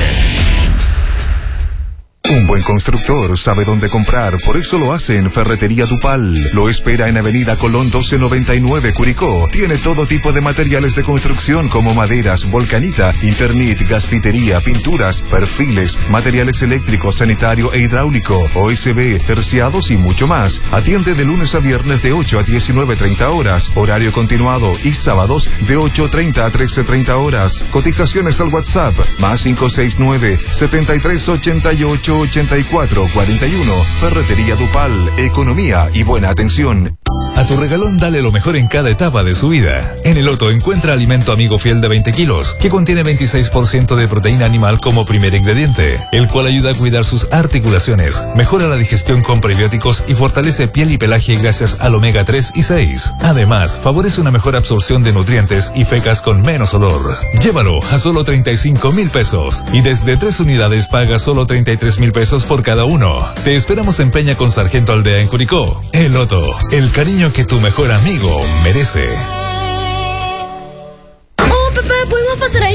Un buen constructor sabe dónde comprar, por eso lo hace en Ferretería Dupal. Lo espera en Avenida Colón doce noventa y nueve, Curicó. Tiene todo tipo de materiales de construcción como maderas, volcanita, Internet, gasfitería, pinturas, perfiles, materiales eléctricos, sanitario e hidráulico, O S B, terciados y mucho más. Atiende de lunes a viernes de ocho a diecinueve treinta horas, horario continuado, y sábados de ocho treinta a trece treinta horas. Cotizaciones al WhatsApp, más cinco seis nueve, setenta y tres ochenta y ocho ochenta y cuatro cuarenta y uno. Ferretería Dupal, economía y buena atención. A tu regalón dale lo mejor en cada etapa de su vida. En el Otto encuentra alimento amigo fiel de veinte kilos, que contiene veintiséis por ciento de proteína animal como primer ingrediente, el cual ayuda a cuidar sus articulaciones, mejora la digestión con prebióticos y fortalece piel y pelaje gracias al omega tres y seis. Además, favorece una mejor absorción de nutrientes y fecas con menos olor. Llévalo a solo treinta y cinco mil pesos y desde tres unidades paga solo treinta y tres mil pesos por cada uno. Te esperamos en Peña con Sargento Aldea en Curicó. El Otto, el cariño que tu mejor amigo merece. Oh, papá, ¿podemos pasar ahí, porfa?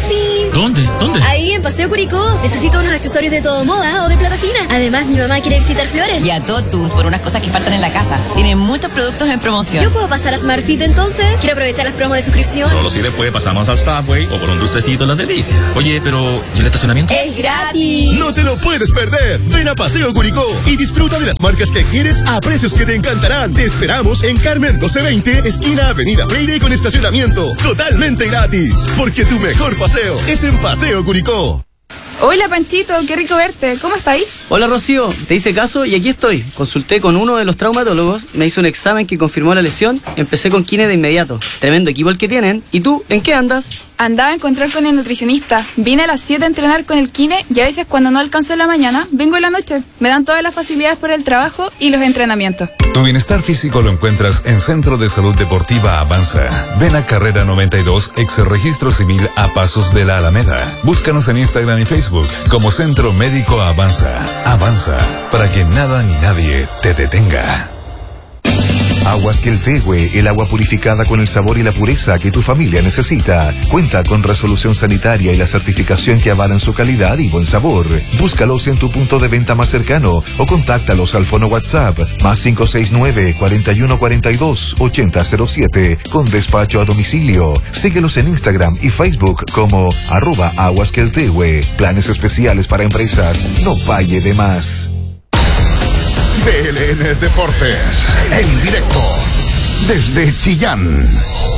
fin. ¿Dónde? ¿Dónde? Ahí en Paseo Curicó. Necesito unos accesorios de todo moda o de plata fina. Además, mi mamá quiere visitar Flores. Y a Totus por unas cosas que faltan en la casa. Tienen muchos productos en promoción. ¿Yo puedo pasar a SmartFit entonces? Quiero aprovechar las promos de suscripción. Solo si después pasamos al Subway o por un dulcecito en la delicia. Oye, pero ¿y el estacionamiento? ¡Es gratis! No te lo puedes perder. Ven a Paseo Curicó y disfruta de las marcas que quieres a precios que te encantarán. Te esperamos en Carmen doce veinte, esquina Avenida Freire con estacionamiento. Totalmente gratis. Porque tu mejor paseo es en Paseo Curicó. Hola Panchito, qué rico verte. ¿Cómo estáis? Hola Rocío, te hice caso y aquí estoy. Consulté con uno de los traumatólogos, me hizo un examen que confirmó la lesión, empecé con kine de inmediato. Tremendo equipo el que tienen. ¿Y tú, en qué andas? Andaba a encontrar con el nutricionista. Vine a las siete a entrenar con el kine y a veces cuando no alcanzo en la mañana, vengo en la noche. Me dan todas las facilidades por el trabajo y los entrenamientos. Tu bienestar físico lo encuentras en Centro de Salud Deportiva Avanza. Ven a Carrera noventa y dos, ex Registro Civil a Pasos de la Alameda. Búscanos en Instagram y Facebook como Centro Médico Avanza. Avanza, para que nada ni nadie te detenga. Aguas Queltehue, el agua purificada con el sabor y la pureza que tu familia necesita. Cuenta con resolución sanitaria y la certificación que avalan su calidad y buen sabor. Búscalos en tu punto de venta más cercano o contáctalos al fono WhatsApp más cinco seis nueve, cuatro uno cuatro dos, ocho cero cero siete con despacho a domicilio. Síguelos en Instagram y Facebook como arroba Aguas Queltehue. Planes especiales para empresas. No falle de más. V L N Deportes, en directo, desde Chillán.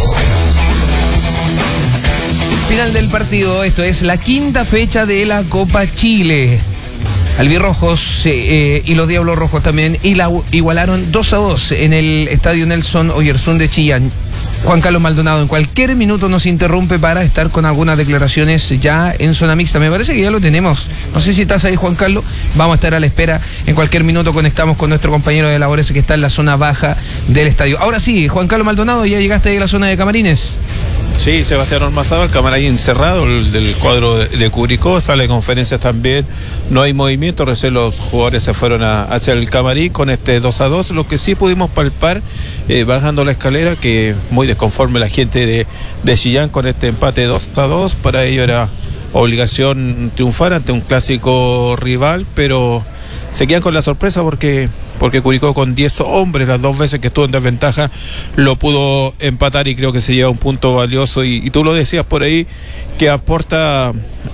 Final del partido, esto es la quinta fecha de la Copa Chile. Albirrojos eh, y los Diablos Rojos también y la, igualaron dos a dos en el Estadio Nelson Oyarzún de Chillán. Juan Carlos Maldonado en cualquier minuto nos interrumpe para estar con algunas declaraciones ya en zona mixta. Me parece que ya lo tenemos. No sé si estás ahí, Juan Carlos. Vamos a estar a la espera. En cualquier minuto conectamos con nuestro compañero de labores que está en la zona baja del estadio. Ahora sí, Juan Carlos Maldonado, ¿ya llegaste ahí a la zona de camarines? Sí, Sebastián Ormazaba, el camarín encerrado, el del cuadro de, de Curicó, sala de conferencias también, no hay movimiento, recién los jugadores se fueron a, hacia el camarín con este dos a dos, lo que sí pudimos palpar, eh, bajando la escalera, que muy desconforme la gente de, de Chillán con este empate dos a dos, para ello era obligación triunfar ante un clásico rival, pero se quedan con la sorpresa porque... porque Curicó con diez hombres, las dos veces que estuvo en desventaja, lo pudo empatar y creo que se lleva un punto valioso. Y, y tú lo decías por ahí, que aporta a,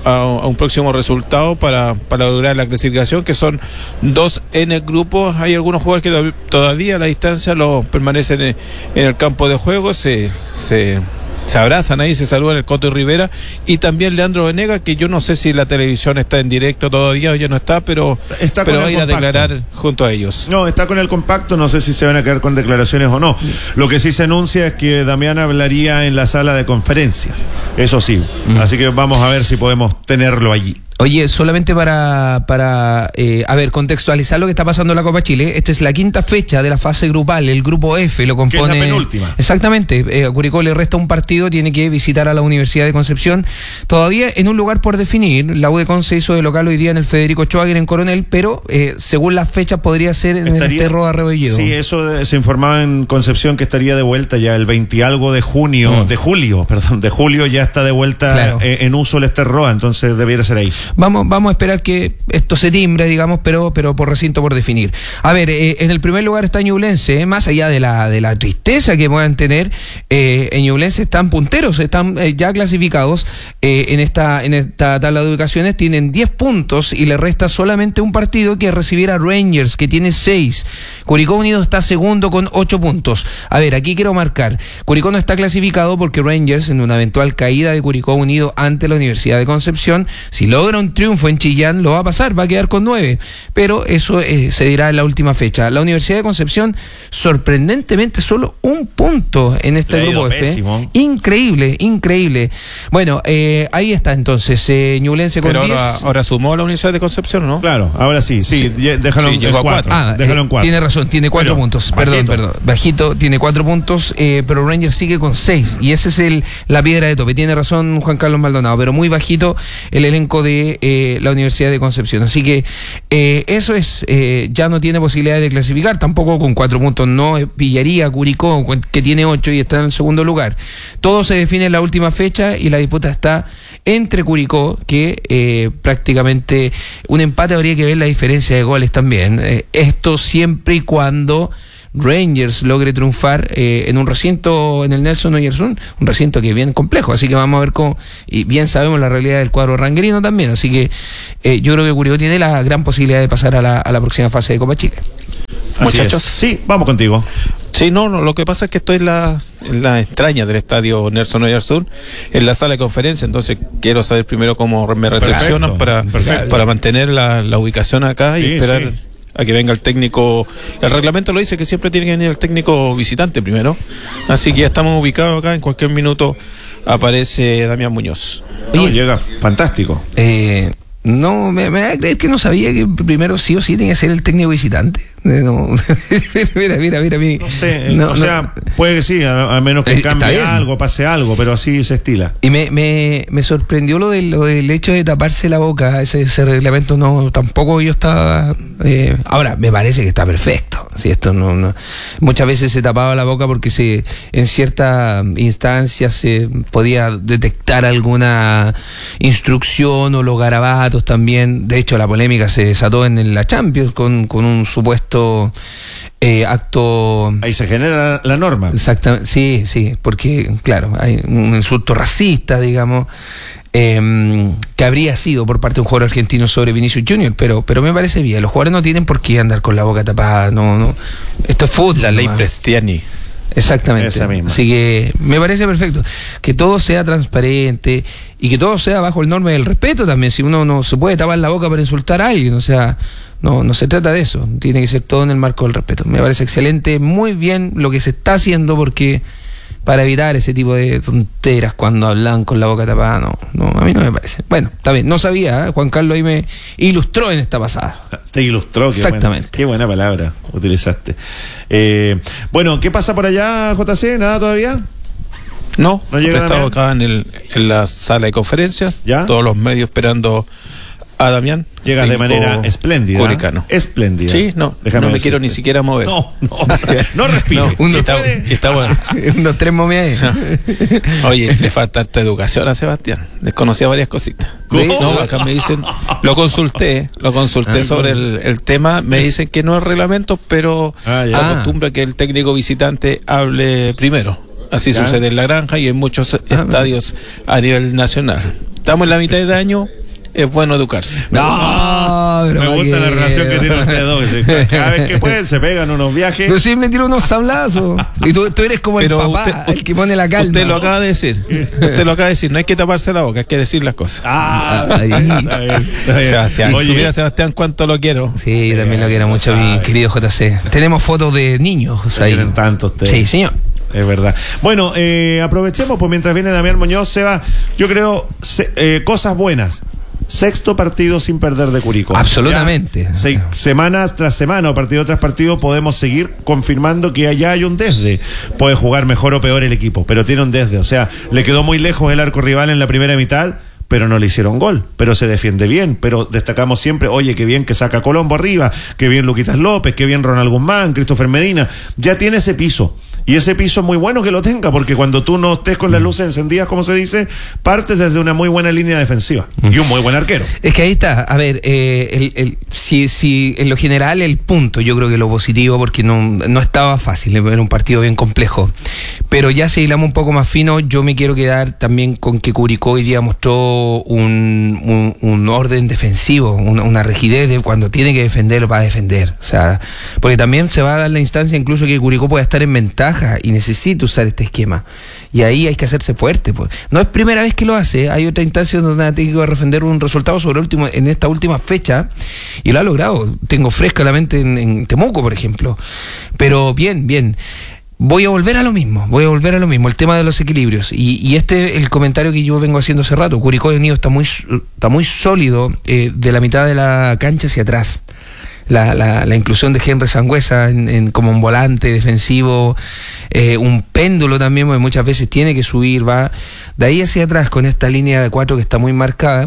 a un próximo resultado para, para lograr la clasificación, que son dos en el grupo. Hay algunos jugadores que todavía a la distancia lo permanecen en, en el campo de juego, se... se Se abrazan ahí, se saludan el Coto y Rivera, y también Leandro Venega, que yo no sé si la televisión está en directo todavía o ya no está, pero, está pero va a ir compacto. a declarar junto a ellos. No, está con el compacto, no sé si se van a quedar con declaraciones o no. Lo que sí se anuncia es que Damián hablaría en la sala de conferencias, eso sí, mm. así que vamos a ver si podemos tenerlo allí. Oye, solamente para, para eh, a ver, contextualizar lo que está pasando en la Copa Chile. Esta es la quinta fecha de la fase grupal, el grupo F lo compone. Que es la penúltima. Exactamente, eh, a Curicó le resta un partido, tiene que visitar a la Universidad de Concepción, todavía en un lugar por definir. La U de Conce hizo de local hoy día en el Federico Schwager en Coronel, pero eh, según las fechas podría ser en estaría, el Cerro Arrebolledo. Sí, eso de, se informaba en Concepción que estaría de vuelta ya el veinte algo de junio, mm. de julio, perdón, de julio ya está de vuelta claro. en, en uso el Esterroa, entonces debiera ser ahí. Vamos, vamos a esperar que esto se timbre, digamos, pero, pero por recinto por definir. A ver, eh, en el primer lugar está Ñublense, eh, más allá de la, de la tristeza que puedan tener, eh, en Ñublense están punteros, están eh, ya clasificados eh, en esta en esta tabla de ubicaciones, tienen diez puntos y le resta solamente un partido que recibir a Rangers, que tiene seis. Curicó Unido está segundo con ocho puntos. A ver, aquí quiero marcar, Curicó no está clasificado porque Rangers, en una eventual caída de Curicó Unido ante la Universidad de Concepción, si logra un triunfo en Chillán lo va a pasar, va a quedar con nueve, pero eso eh, se dirá en la última fecha. La Universidad de Concepción, sorprendentemente, solo un punto en este grupo F. Pésimo. Increíble, increíble. Bueno, eh, ahí está entonces, eh, Ñublense con pero diez. Ahora, ahora sumó la Universidad de Concepción, ¿no? Claro, ahora sí, sí, sí. déjalo sí, en cuatro. Ah, déjalo eh, en cuatro. Tiene razón, tiene cuatro bueno, puntos, bajito. perdón, perdón. Bajito, tiene cuatro puntos, eh, pero Rangers sigue con seis, y ese es el la piedra de tope. Tiene razón Juan Carlos Maldonado, pero muy bajito el elenco de eh, la Universidad de Concepción. Así que eh, eso es, eh, ya no tiene posibilidad de clasificar, tampoco con cuatro puntos no pillaría a Curicó, que tiene ocho y está en el segundo lugar. Todo se define en la última fecha y la disputa está entre Curicó, que eh, prácticamente un empate habría que ver la diferencia de goles también. Eh, esto siempre y cuando Rangers logre triunfar eh, en un recinto, en el Nelson Oyarzún, un recinto que es bien complejo, así que vamos a ver cómo, y bien sabemos la realidad del cuadro ranguerino también, así que eh, yo creo que Curicó tiene la gran posibilidad de pasar a la, a la próxima fase de Copa Chile. Así Muchachos, es. Sí, vamos contigo. Sí, no, no, lo que pasa es que estoy en la, en la extraña del estadio Nelson Oyarzún, en la sala de conferencia, entonces quiero saber primero cómo me recepcionan para, para mantener la, la ubicación acá y sí, esperar sí. a que venga el técnico. El reglamento lo dice que siempre tiene que venir el técnico visitante primero, así que ya estamos ubicados acá, en cualquier minuto aparece Damián Muñoz. No, Oye, llega fantástico. Eh, no, me, me va a creer que no sabía que primero sí o sí tenía que ser el técnico visitante. No. mira, mira, mira, mira. No sé, no, o sea, no. puede que sí, a, a menos que eh, cambie algo, pase algo, pero así se estila. Y me, me, me sorprendió lo, de, lo del hecho de taparse la boca, ese, ese reglamento no, tampoco yo estaba... Eh, ahora, me parece que está perfecto. Si esto no, no, muchas veces se tapaba la boca porque se, en cierta instancia se podía detectar alguna instrucción o los garabatos también. De hecho, la polémica se desató en la Champions con, con un supuesto Eh, acto. Ahí se genera la norma. Exactamente, sí, sí, porque, claro, hay un insulto racista, digamos, eh, que habría sido por parte de un jugador argentino sobre Vinicius Junior, pero, pero me parece bien. Los jugadores no tienen por qué andar con la boca tapada, no, no. Esto es fútbol. La ley Prestiani. Exactamente. Esa misma. Así que me parece perfecto que todo sea transparente y que todo sea bajo el norma del respeto también. Si uno no se puede tapar la boca para insultar a alguien, o sea, no, no se trata de eso. Tiene que ser todo en el marco del respeto. Me parece excelente, muy bien lo que se está haciendo, porque para evitar ese tipo de tonteras cuando hablan con la boca tapada, no, no, a mí no me parece. Bueno, está bien, no sabía, ¿eh? Juan Carlos ahí me ilustró en esta pasada. Te ilustró, qué exactamente. Buena, qué buena palabra utilizaste. Eh, bueno, ¿qué pasa por allá, J C? ¿Nada todavía? No, no llega. He estado acá en, el, en la sala de conferencias, ¿ya? Todos los medios esperando a Damián. Llegas de manera espléndida. Curicano. Espléndida. Sí, no, Déjame no me decirte. quiero ni siquiera mover. No, no, no respiro. No, uno si está, está bueno. Unos tres momias. No. Oye, le falta harta educación a Sebastián. Desconocía varias cositas. ¿No? no, acá me dicen, lo consulté, lo consulté ah, sobre el, el tema, me dicen que no es reglamento, pero ah, se acostumbra que el técnico visitante hable primero. Así ¿Ya? sucede en La Granja y en muchos ah, estadios a nivel nacional. Estamos en la mitad de año. Es bueno educarse. No, pero me gusta la relación que tienen ustedes dos. Cada vez que pueden se pegan unos viajes. Pero siempre tiran unos sablazos. Y tú, tú eres como pero el papá, usted, el que pone la calma. Usted lo acaba de decir. Usted lo acaba de decir. No hay que taparse la boca, hay que decir las cosas. Ah, ahí. Está bien, está bien. Sebastián. Oye, mira, Sebastián, cuánto lo quiero. Sí, sí, también lo quiero mucho, mi querido J C. Tenemos fotos de niños ahí. Tienen tantos ustedes. Sí, señor. Es verdad. Bueno, eh, aprovechemos, pues mientras viene Damián Muñoz, Seba, yo creo, se, eh, cosas buenas. Sexto partido sin perder de Curicó. Absolutamente. Se, semanas tras semana o partido tras partido podemos seguir confirmando que allá hay un desde. Puede jugar mejor o peor el equipo, pero tiene un desde. O sea, le quedó muy lejos el arco rival en la primera mitad, pero no le hicieron gol, pero se defiende bien, pero destacamos siempre, oye, qué bien que saca Colombo arriba, qué bien Luquitas López, qué bien Ronald Guzmán, Christopher Medina, ya tiene ese piso. Y ese piso es muy bueno que lo tenga, porque cuando tú no estés con las luces encendidas, como se dice, partes desde una muy buena línea defensiva y un muy buen arquero. Es que ahí está, a ver, eh, el, el, si, si en lo general el punto, yo creo que lo positivo, porque no, no estaba fácil, era un partido bien complejo, pero ya si hilamos un poco más fino, yo me quiero quedar también con que Curicó hoy día mostró un, un, un orden defensivo, una, una rigidez de cuando tiene que defender, va a defender, o sea, porque también se va a dar la instancia incluso que Curicó pueda estar en ventaja y necesita usar este esquema, y ahí hay que hacerse fuerte, pues. No es primera vez que lo hace, hay otra instancia donde ha tenido que defender un resultado sobre último en esta última fecha y lo ha logrado. Tengo fresca la mente en, en Temuco, por ejemplo, pero bien, bien. Voy a volver a lo mismo, voy a volver a lo mismo, el tema de los equilibrios, y, y este el comentario que yo vengo haciendo hace rato. Curicó Unido está muy, está muy sólido eh, de la mitad de la cancha hacia atrás. La, la, la inclusión de Henry Sangüesa en, en, como un volante defensivo, eh, un péndulo también, porque muchas veces tiene que subir, va de ahí hacia atrás con esta línea de cuatro que está muy marcada.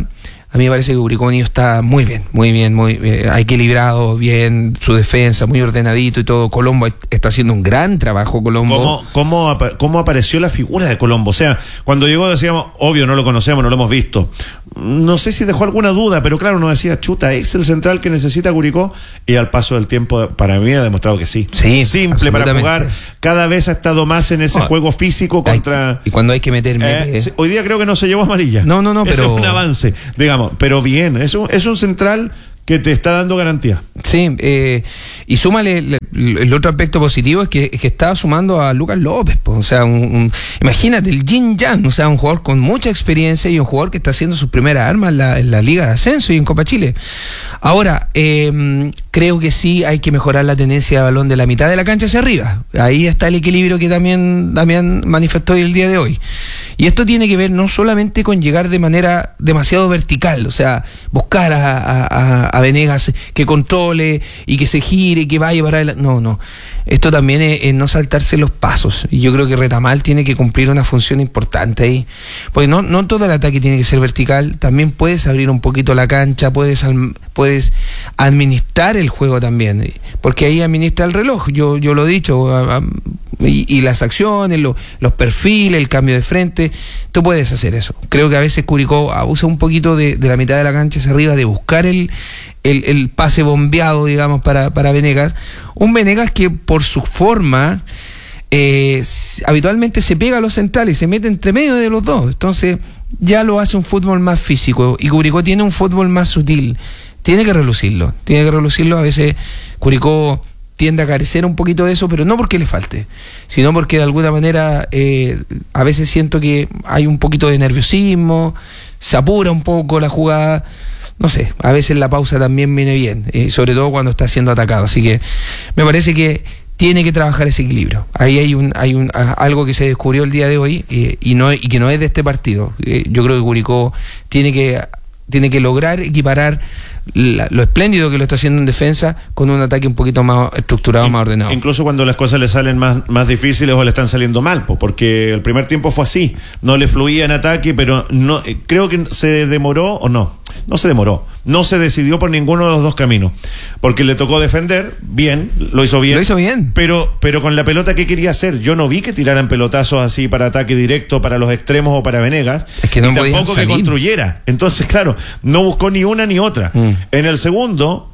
A mí me parece que Curicó Unido está muy bien, muy bien, muy eh, ha equilibrado bien su defensa, muy ordenadito y todo. Colombo está haciendo un gran trabajo, Colombo. ¿Cómo, cómo, cómo apareció la figura de Colombo? O sea, cuando llegó decíamos, obvio, no lo conocemos, no lo hemos visto. No sé si dejó alguna duda, pero claro, uno decía, chuta, ¿es el central que necesita Curicó? Y al paso del tiempo, para mí ha demostrado que sí. Sí, simple para jugar, cada vez ha estado más en ese oh, juego físico contra... Hay, y cuando hay que meterme... Eh, hoy día creo que no se llevó amarilla. No, no, no, Ese pero... es un avance, digamos, pero bien, es un, es un central que te está dando garantía. Sí, eh, y súmale el, el otro aspecto positivo es que, es que está sumando a Lucas López, pues, o sea, un, un, imagínate el Yin Yang, o sea, un jugador con mucha experiencia y un jugador que está haciendo sus primeras armas en la, en la Liga de Ascenso y en Copa Chile. Ahora, eh, creo que sí hay que mejorar la tenencia de balón de la mitad de la cancha hacia arriba. Ahí está el equilibrio que también Damián manifestó el día de hoy. Y esto tiene que ver no solamente con llegar de manera demasiado vertical, o sea, buscar a, a, a Venegas que controle y que se gire, que vaya para adelante. No, no. Esto también es, es no saltarse los pasos. Y yo creo que Retamal tiene que cumplir una función importante ahí. Porque no, no todo el ataque tiene que ser vertical. También puedes abrir un poquito la cancha, puedes, puedes administrar el juego también. Porque ahí administra el reloj. Yo, yo lo he dicho. A, a, y, y las acciones, lo, los perfiles, el cambio de frente. Tú puedes hacer eso. Creo que a veces Curicó abusa un poquito de, de la mitad de la cancha hacia arriba, de buscar el, el, el pase bombeado, digamos, para, para Venegas. Un Venegas que por su forma eh, habitualmente se pega a los centrales, se mete entre medio de los dos. Entonces ya lo hace un fútbol más físico. Y Curicó tiene un fútbol más sutil. Tiene que relucirlo. Tiene que relucirlo. A veces Curicó tiende a carecer un poquito de eso, pero no porque le falte, sino porque de alguna manera eh, a veces siento que hay un poquito de nerviosismo, se apura un poco la jugada, no sé, a veces la pausa también viene bien, eh, sobre todo cuando está siendo atacado, así que me parece que tiene que trabajar ese equilibrio. Ahí hay un hay un algo que se descubrió el día de hoy eh, y no y que no es de este partido. Eh, yo creo que Curicó tiene que tiene que lograr equiparar La, lo espléndido que lo está haciendo en defensa con un ataque un poquito más estructurado, In, más ordenado. Incluso cuando las cosas le salen más, más difíciles o le están saliendo mal, pues, porque el primer tiempo fue así, no le fluía en ataque, pero no eh, creo que se demoró o no, no se demoró, no se decidió por ninguno de los dos caminos, porque le tocó defender bien, lo hizo bien, lo hizo bien, pero pero con la pelota que quería hacer, yo no vi que tiraran pelotazos así para ataque directo para los extremos o para Venegas, es que no y tampoco que construyera, entonces claro, no buscó ni una ni otra. Mm. En el segundo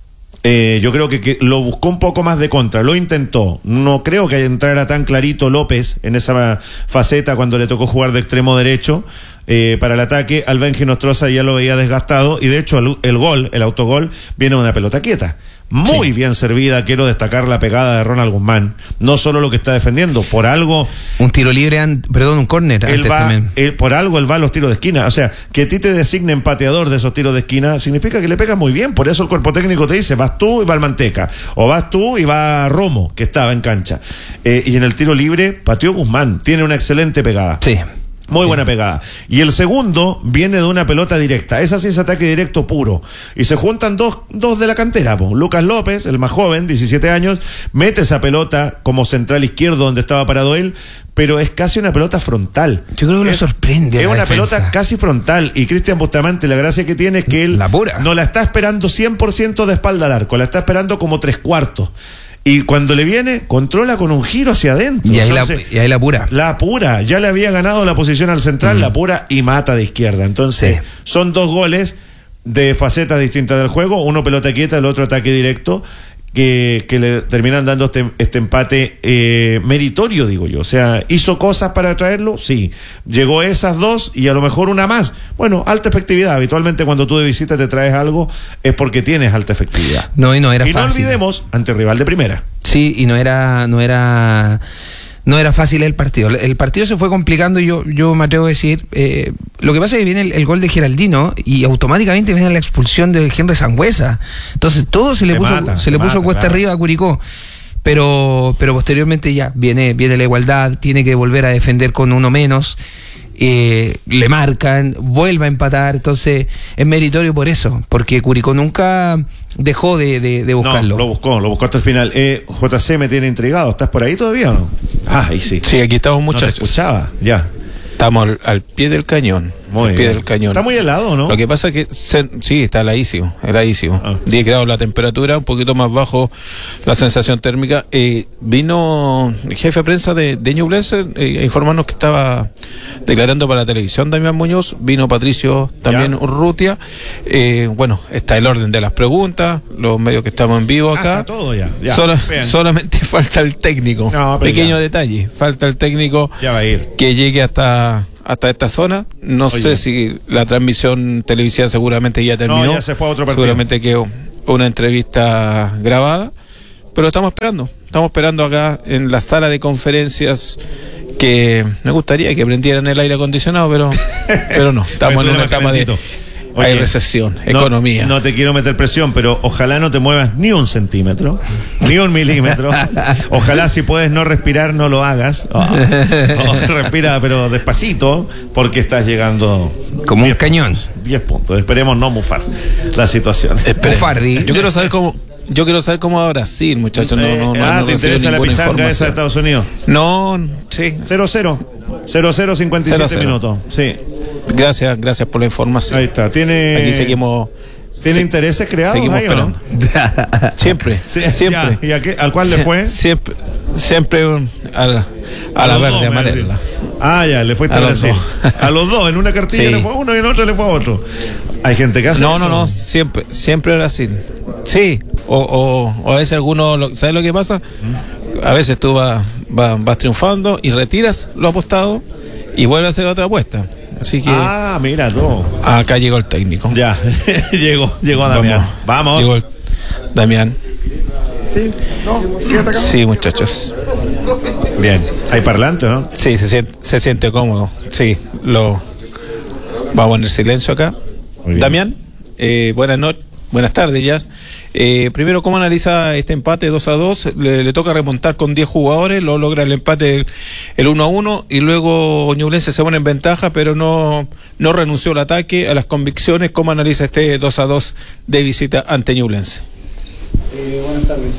eh, yo creo que, que lo buscó un poco más de contra, lo intentó, no creo que entrara tan clarito López en esa faceta cuando le tocó jugar de extremo derecho eh, para el ataque. Al Benji Nostroza ya lo veía desgastado y de hecho el, el gol, el autogol viene de una pelota quieta, muy sí. bien servida. Quiero destacar la pegada de Ronald Guzmán, no solo lo que está defendiendo, por algo un tiro libre, an, perdón, un córner él va, él, por algo él va a los tiros de esquina, o sea, que a ti te designen pateador de esos tiros de esquina significa que le pegas muy bien, por eso el cuerpo técnico te dice, vas tú y va el Manteca, o vas tú y va Romo, que estaba en cancha, eh, y en el tiro libre pateó Guzmán, tiene una excelente pegada. Sí. Muy sí. buena pegada. Y el segundo viene de una pelota directa. Esa sí es ataque directo puro. Y se juntan dos, dos de la cantera, po. Lucas López, el más joven, diecisiete años, mete esa pelota como central izquierdo donde estaba parado él, pero es casi una pelota frontal. Yo creo que es, lo sorprende. Es una defensa. pelota casi frontal. Y Cristian Bustamante, la gracia que tiene es que él la pura. no la está esperando cien por ciento de espalda al arco, la está esperando como tres cuartos. Y cuando le viene, controla con un giro hacia adentro. Y ahí, Entonces, la, y ahí la pura. La pura. Ya le había ganado la posición al central, mm. la pura, y mata de izquierda. Entonces, sí. son dos goles de facetas distintas del juego. Uno pelota quieta, el otro ataque directo. Que, que le terminan dando este, este empate eh, meritorio, digo yo. O sea, ¿hizo cosas para traerlo? Sí. Llegó esas dos y a lo mejor una más. Bueno, alta efectividad. Habitualmente cuando tú de visita te traes algo es porque tienes alta efectividad. No, y no era y fácil. Y no olvidemos, ante rival de primera. Sí, y no era... No era... No era fácil el partido. El partido se fue complicando y yo, yo me atrevo a decir, eh, lo que pasa es que viene el, el gol de Geraldino y automáticamente viene la expulsión de Henry Sangüesa. Entonces todo se le me puso, mata, se le puso mata, cuesta claro. arriba a Curicó. Pero, pero posteriormente ya viene, viene la igualdad, tiene que volver a defender con uno menos. Eh, le marcan, vuelve a empatar, entonces es meritorio por eso, porque Curicó nunca dejó de, de, de buscarlo. No, lo buscó, lo buscó hasta el final. eh, J C me tiene intrigado, ¿estás por ahí todavía o no? Ah, ahí sí. Sí, aquí estamos, muchachos. No te escuchaba, ya. Estamos al, al pie del cañón. Muy al pie bien. del cañón. Está muy helado, ¿no? Lo que pasa es que se, sí, está heladísimo, heladísimo. Ah. diez grados la temperatura, un poquito más bajo la sensación térmica. Eh, vino el jefe de prensa de, de Ñublense eh, a informarnos que estaba declarando para la televisión Damián Muñoz. Vino Patricio también Ya. Urrutia. Eh, bueno, está el orden de las preguntas, los medios que estamos en vivo Ah, acá. está todo ya. ya. Solo- Bien. solamente falta el técnico. No, pero Pequeño ya. detalle. Falta el técnico Ya va a ir. que llegue hasta hasta esta zona. No Oye. sé si la transmisión televisiva seguramente ya terminó. No, ya se fue a otro partido. Seguramente quedó una entrevista grabada, pero estamos esperando. Estamos esperando acá en la sala de conferencias, que me gustaría que prendieran el aire acondicionado, pero pero no. Estamos en una etapa de hay Oye, recesión, no- economía. No te quiero meter presión, pero ojalá no te muevas ni un centímetro, ni un milímetro. Ojalá, si puedes no respirar, no lo hagas. Oh, oh, respira, pero despacito, porque estás llegando Como un diez cañón. puntos, diez puntos. Esperemos no mufar la situación. Bufardi. Yo quiero saber cómo yo quiero saber cómo va Brasil, muchachos. No, no, no, ah, no ¿te recibo interesa la ninguna pichanga esa de información. Estados Unidos? No, sí. cero cero. cero cero cincuenta y siete cero cero. minutos. Sí. Gracias, gracias por la información. Ahí está. Tiene, Aquí seguimos. ¿tiene se- intereses creados seguimos ahí o no? esperando. Siempre, Sí, siempre. ya. ¿Y a qué- al cuál le Sie- fue? Siempre, siempre um, a la, a la los verde dos, me amarela. decís. Ah, ya, le fuiste A a los Brasil. dos. A los dos, en una cartilla Sí. le fue a uno y en otra le fue a otro. Hay gente que hace No, eso. no, no, siempre, siempre Brasil. Sí, o, o, o a veces algunos, lo- ¿sabes lo que pasa? A veces tú vas, vas, vas triunfando y retiras lo apostado y vuelves a hacer otra apuesta. Así que Ah, mira tú. acá llegó el técnico. Ya, llegó, llegó a Damián. Vamos. Llegó el Damián. Sí, no, fíjate acá. Sí, muchachos. Bien, hay parlante, ¿no? Sí, se siente, se siente cómodo. Sí, lo vamos a poner silencio acá. Muy bien. Damián, eh, buenas noches. Buenas tardes, Jazz. Eh, primero, ¿cómo analiza este empate dos a dos? Le, le toca remontar con diez jugadores, lo logra el empate el, el uno a uno y luego Ñublense se pone en ventaja, pero no, no renunció al ataque, a las convicciones. ¿Cómo analiza este dos a dos de visita ante Ñublense? Eh, buenas tardes.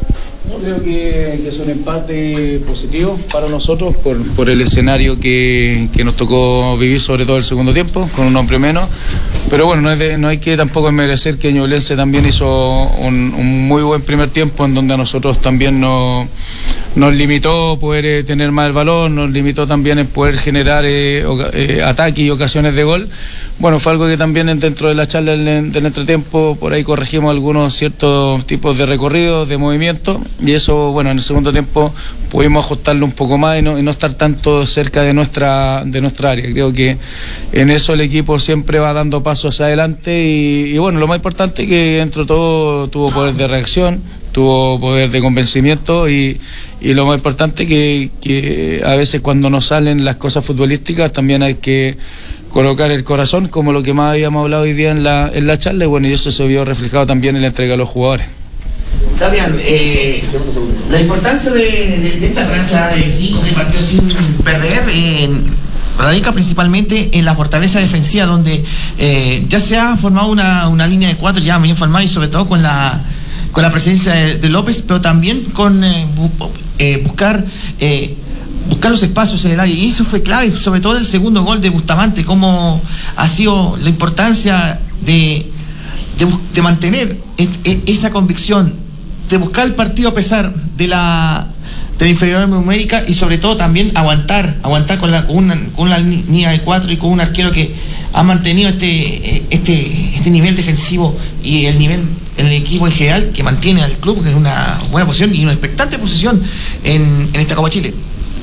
Yo creo que, que es un empate positivo para nosotros por, por el escenario que, que nos tocó vivir, sobre todo el segundo tiempo, con un hombre menos. Pero bueno, no, es de, no hay que tampoco merecer que Ñublense también hizo un, un muy buen primer tiempo, en donde a nosotros también nos, nos limitó poder eh, tener más el balón, nos limitó también en poder generar eh, oca- eh, ataques y ocasiones de gol. Bueno, fue algo que también dentro de la charla del, del entretiempo, por ahí corregimos algunos ciertos tipos de recorridos, de movimiento, y eso, bueno, en el segundo tiempo pudimos ajustarlo un poco más y no, y no estar tanto cerca de nuestra, de nuestra área. Creo que en eso el equipo siempre va dando pasos hacia adelante y, y bueno, lo más importante es que dentro de todo tuvo poder de reacción, tuvo poder de convencimiento y, y lo más importante que, que a veces cuando nos salen las cosas futbolísticas también hay que colocar el corazón, como lo que más habíamos hablado hoy día en la, en la charla, y bueno, y eso se vio reflejado también en la entrega a los jugadores. Damián, eh, la importancia de, de, de esta racha de cinco o seis partidos sin perder eh, radica principalmente en la fortaleza defensiva, donde eh, ya se ha formado una, una línea de cuatro ya bien formada y sobre todo con la con la presencia de, de López, pero también con eh, bu, eh, buscar eh, buscar los espacios en el área, y eso fue clave, sobre todo el segundo gol de Bustamante, cómo ha sido la importancia de, de, de mantener et, et, esa convicción, de buscar el partido a pesar de la de la inferioridad numérica y sobre todo también aguantar, aguantar con, la, con, una, con una línea de cuatro y con un arquero que ha mantenido este, este, este nivel defensivo y el nivel en el equipo en general que mantiene al club, que es una buena posición y una expectante posición en, en esta Copa Chile.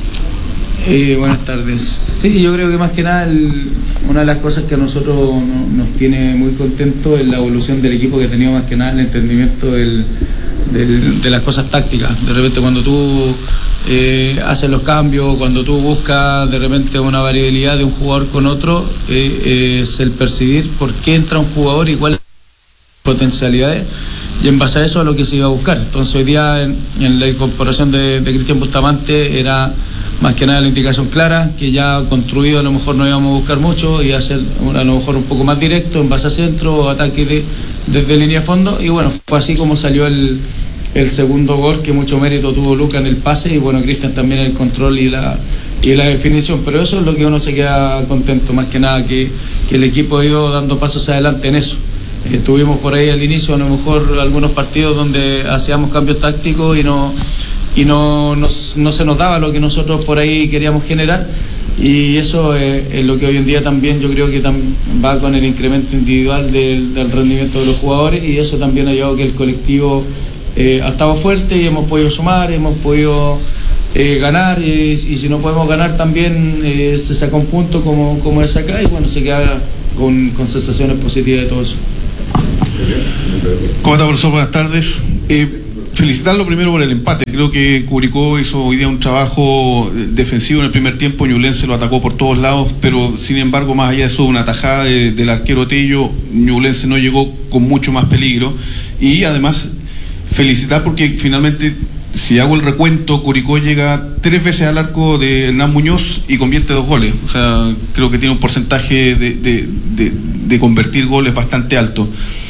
Eh, buenas tardes. Sí, yo creo que más que nada el, una de las cosas que a nosotros no, nos tiene muy contentos es la evolución del equipo, que ha tenido más que nada el entendimiento del, del, de las cosas tácticas. De repente cuando tú eh, haces los cambios, cuando tú buscas de repente una variabilidad de un jugador con otro, eh, eh, es el percibir por qué entra un jugador y cuáles potencialidades, y en base a eso es lo que se iba a buscar. Entonces hoy día en, en la incorporación de, de Cristian Bustamante era más que nada la indicación clara, que ya construido a lo mejor no íbamos a buscar mucho y hacer a lo mejor un poco más directo en base a centro, ataque de, desde línea de fondo, y bueno, fue así como salió el, el segundo gol, que mucho mérito tuvo Luca en el pase y bueno, Cristian también en el control y la y la definición, pero eso es lo que uno se queda contento, más que nada que, que el equipo ha ido dando pasos adelante en eso. Eh, tuvimos por ahí al inicio a lo mejor algunos partidos donde hacíamos cambios tácticos y no y no, no, no se nos daba lo que nosotros por ahí queríamos generar, y eso es, es lo que hoy en día también yo creo que tam, va con el incremento individual del, del rendimiento de los jugadores, y eso también ha llevado a que el colectivo eh, ha estado fuerte y hemos podido sumar, hemos podido eh, ganar, y, y si no podemos ganar también eh, se saca un punto como, como es acá, y bueno, se queda con, con sensaciones positivas de todo eso. ¿Cómo está, profesor? Buenas tardes. Eh, felicitarlo primero por el empate. Creo que Curicó hizo hoy día un trabajo defensivo en el primer tiempo. Ñublense lo atacó por todos lados, pero sin embargo, más allá de eso, una tajada de, del arquero Tello, Ñublense no llegó con mucho más peligro. Y además, felicitar porque finalmente, si hago el recuento, Curicó llega tres veces al arco de Hernán Muñoz y convierte dos goles. O sea, creo que tiene un porcentaje de, de, de, de convertir goles bastante alto.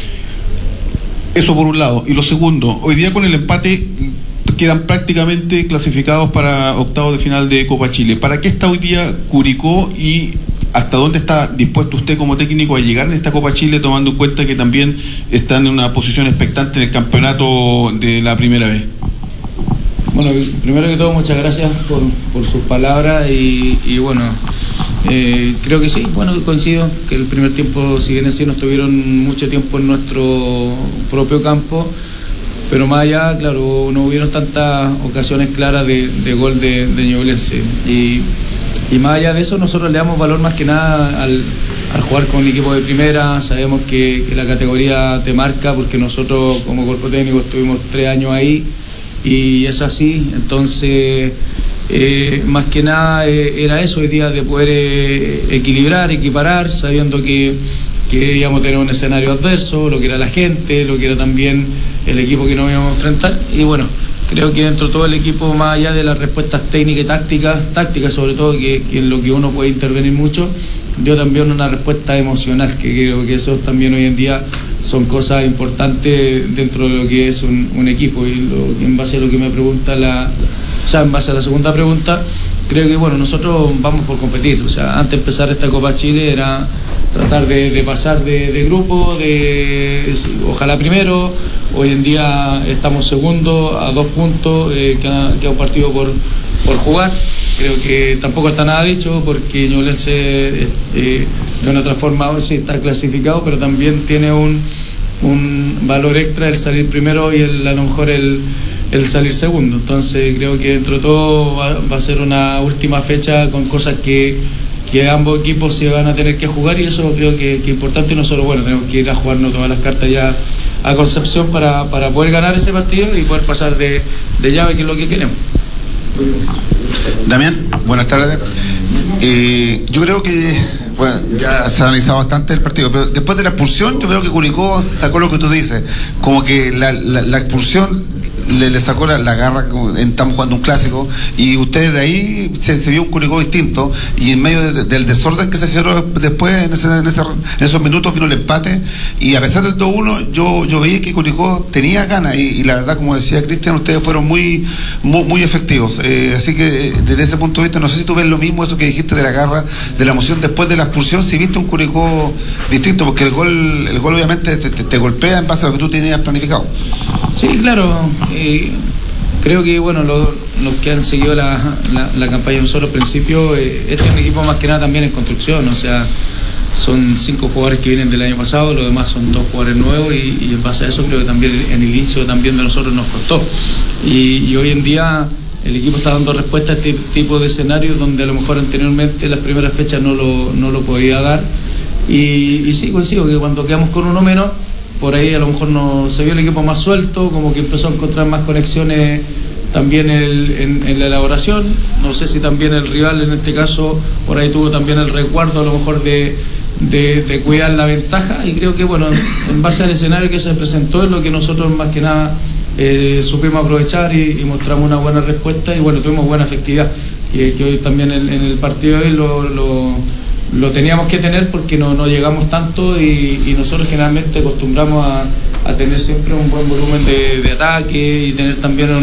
Eso por un lado. Y lo segundo, hoy día con el empate quedan prácticamente clasificados para octavos de final de Copa Chile. ¿Para qué está hoy día Curicó y hasta dónde está dispuesto usted como técnico a llegar en esta Copa Chile, tomando en cuenta que también están en una posición expectante en el campeonato de la primera vez? Bueno, primero que todo, muchas gracias por, por sus palabras y, y bueno, eh, creo que sí, bueno, coincido que el primer tiempo, si bien así, no estuvieron mucho tiempo en nuestro propio campo, pero más allá, claro, no hubieron tantas ocasiones claras de, de gol de, de Ñublense, y, y más allá de eso, nosotros le damos valor más que nada al, al jugar con un equipo de primera. Sabemos que, que la categoría te marca, porque nosotros como cuerpo técnico estuvimos tres años ahí, y es así. Entonces eh, más que nada eh, era eso hoy día, de poder eh, equilibrar, equiparar, sabiendo que, que íbamos a tener un escenario adverso, lo que era la gente, lo que era también el equipo que nos íbamos a enfrentar, y bueno, creo que dentro de todo el equipo, más allá de las respuestas técnicas y tácticas, tácticas sobre todo, que, que en lo que uno puede intervenir mucho, dio también una respuesta emocional, que creo que eso también hoy en día son cosas importantes dentro de lo que es un, un equipo. Y lo, en base a lo que me pregunta la, o sea, en base a la segunda pregunta, creo que bueno, nosotros vamos por competir. O sea, antes de empezar esta Copa Chile era tratar de, de pasar de, de grupo, de ojalá primero. Hoy en día estamos segundo a dos puntos, eh, queda, queda un partido por, por jugar. Creo que tampoco está nada dicho, porque Ñublense eh, de una otra forma sí está clasificado, pero también tiene un, un valor extra el salir primero y el, a lo mejor el, el salir segundo. Entonces creo que dentro de todo va, va a ser una última fecha con cosas que, que ambos equipos se van a tener que jugar, y eso creo que es importante. Y nosotros, bueno, tenemos que ir a jugarnos todas las cartas ya a Concepción para, para poder ganar ese partido y poder pasar de, de llave, que es lo que queremos. Damián, buenas tardes. Eh, yo creo que bueno, ya se ha analizado bastante el partido, pero después de la expulsión yo creo que Curicó sacó lo que tú dices, como que la, la, la expulsión le, le sacó la, la garra. Estamos jugando un clásico y ustedes de ahí se, se vio un Curicó distinto, y en medio de, de, del desorden que se generó después en, ese, en, ese, en esos minutos vino el empate, y a pesar del dos uno yo, yo veía que Curicó tenía ganas, y, y la verdad, como decía Cristian, ustedes fueron muy muy, muy efectivos, eh, así que desde ese punto de vista no sé si tú ves lo mismo, eso que dijiste de la garra, de la emoción después de la expulsión, si viste un Curicó distinto, porque el gol el gol obviamente te, te, te golpea en base a lo que tú tenías planificado. Sí, claro. Eh, creo que bueno, los, los que han seguido la, la, la campaña de nosotros al principio, eh, este es un equipo más que nada también en construcción, o sea, son cinco jugadores que vienen del año pasado, los demás son dos jugadores nuevos, y, y en base a eso creo que también en el inicio también de nosotros nos costó, y, y hoy en día el equipo está dando respuesta a este tipo de escenarios donde a lo mejor anteriormente las primeras fechas no lo, no lo podía dar, y, y sí, coincido que cuando quedamos con uno menos, por ahí a lo mejor no se vio el equipo más suelto, como que empezó a encontrar más conexiones también el, en, en la elaboración. No sé si también el rival en este caso por ahí tuvo también el resguardo a lo mejor de, de, de cuidar la ventaja, y creo que bueno, en base al escenario que se presentó es lo que nosotros más que nada eh, supimos aprovechar, y, y mostramos una buena respuesta, y bueno, tuvimos buena efectividad, que, que hoy también en, en el partido de hoy lo, lo lo teníamos que tener, porque no, no llegamos tanto, y, y nosotros generalmente acostumbramos a, a tener siempre un buen volumen de, de ataque, y tener también un,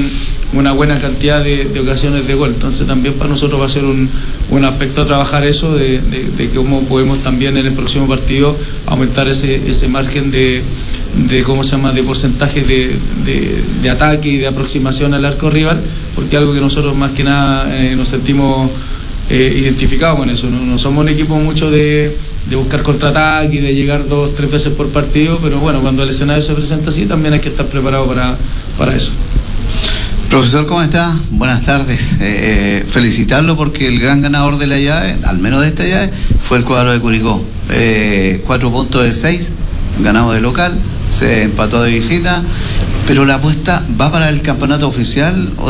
una buena cantidad de, de ocasiones de gol. Entonces también para nosotros va a ser un, un aspecto a trabajar eso, de, de, de cómo podemos también en el próximo partido aumentar ese, ese margen de, de cómo se llama de porcentaje de, de, de ataque y de aproximación al arco rival, porque algo que nosotros más que nada eh, nos sentimos eh, identificados con eso. No, no somos un equipo mucho de, de buscar contraataque y de llegar dos, tres veces por partido, pero bueno, cuando el escenario se presenta así también hay que estar preparado para, para eso. Profesor, ¿cómo está? Buenas tardes. Eh, felicitarlo porque el gran ganador de la llave, al menos de esta llave, fue el cuadro de Curicó. Eh, cuatro puntos de seis, ganamos de local, se empató de visita, pero la apuesta va para el campeonato oficial.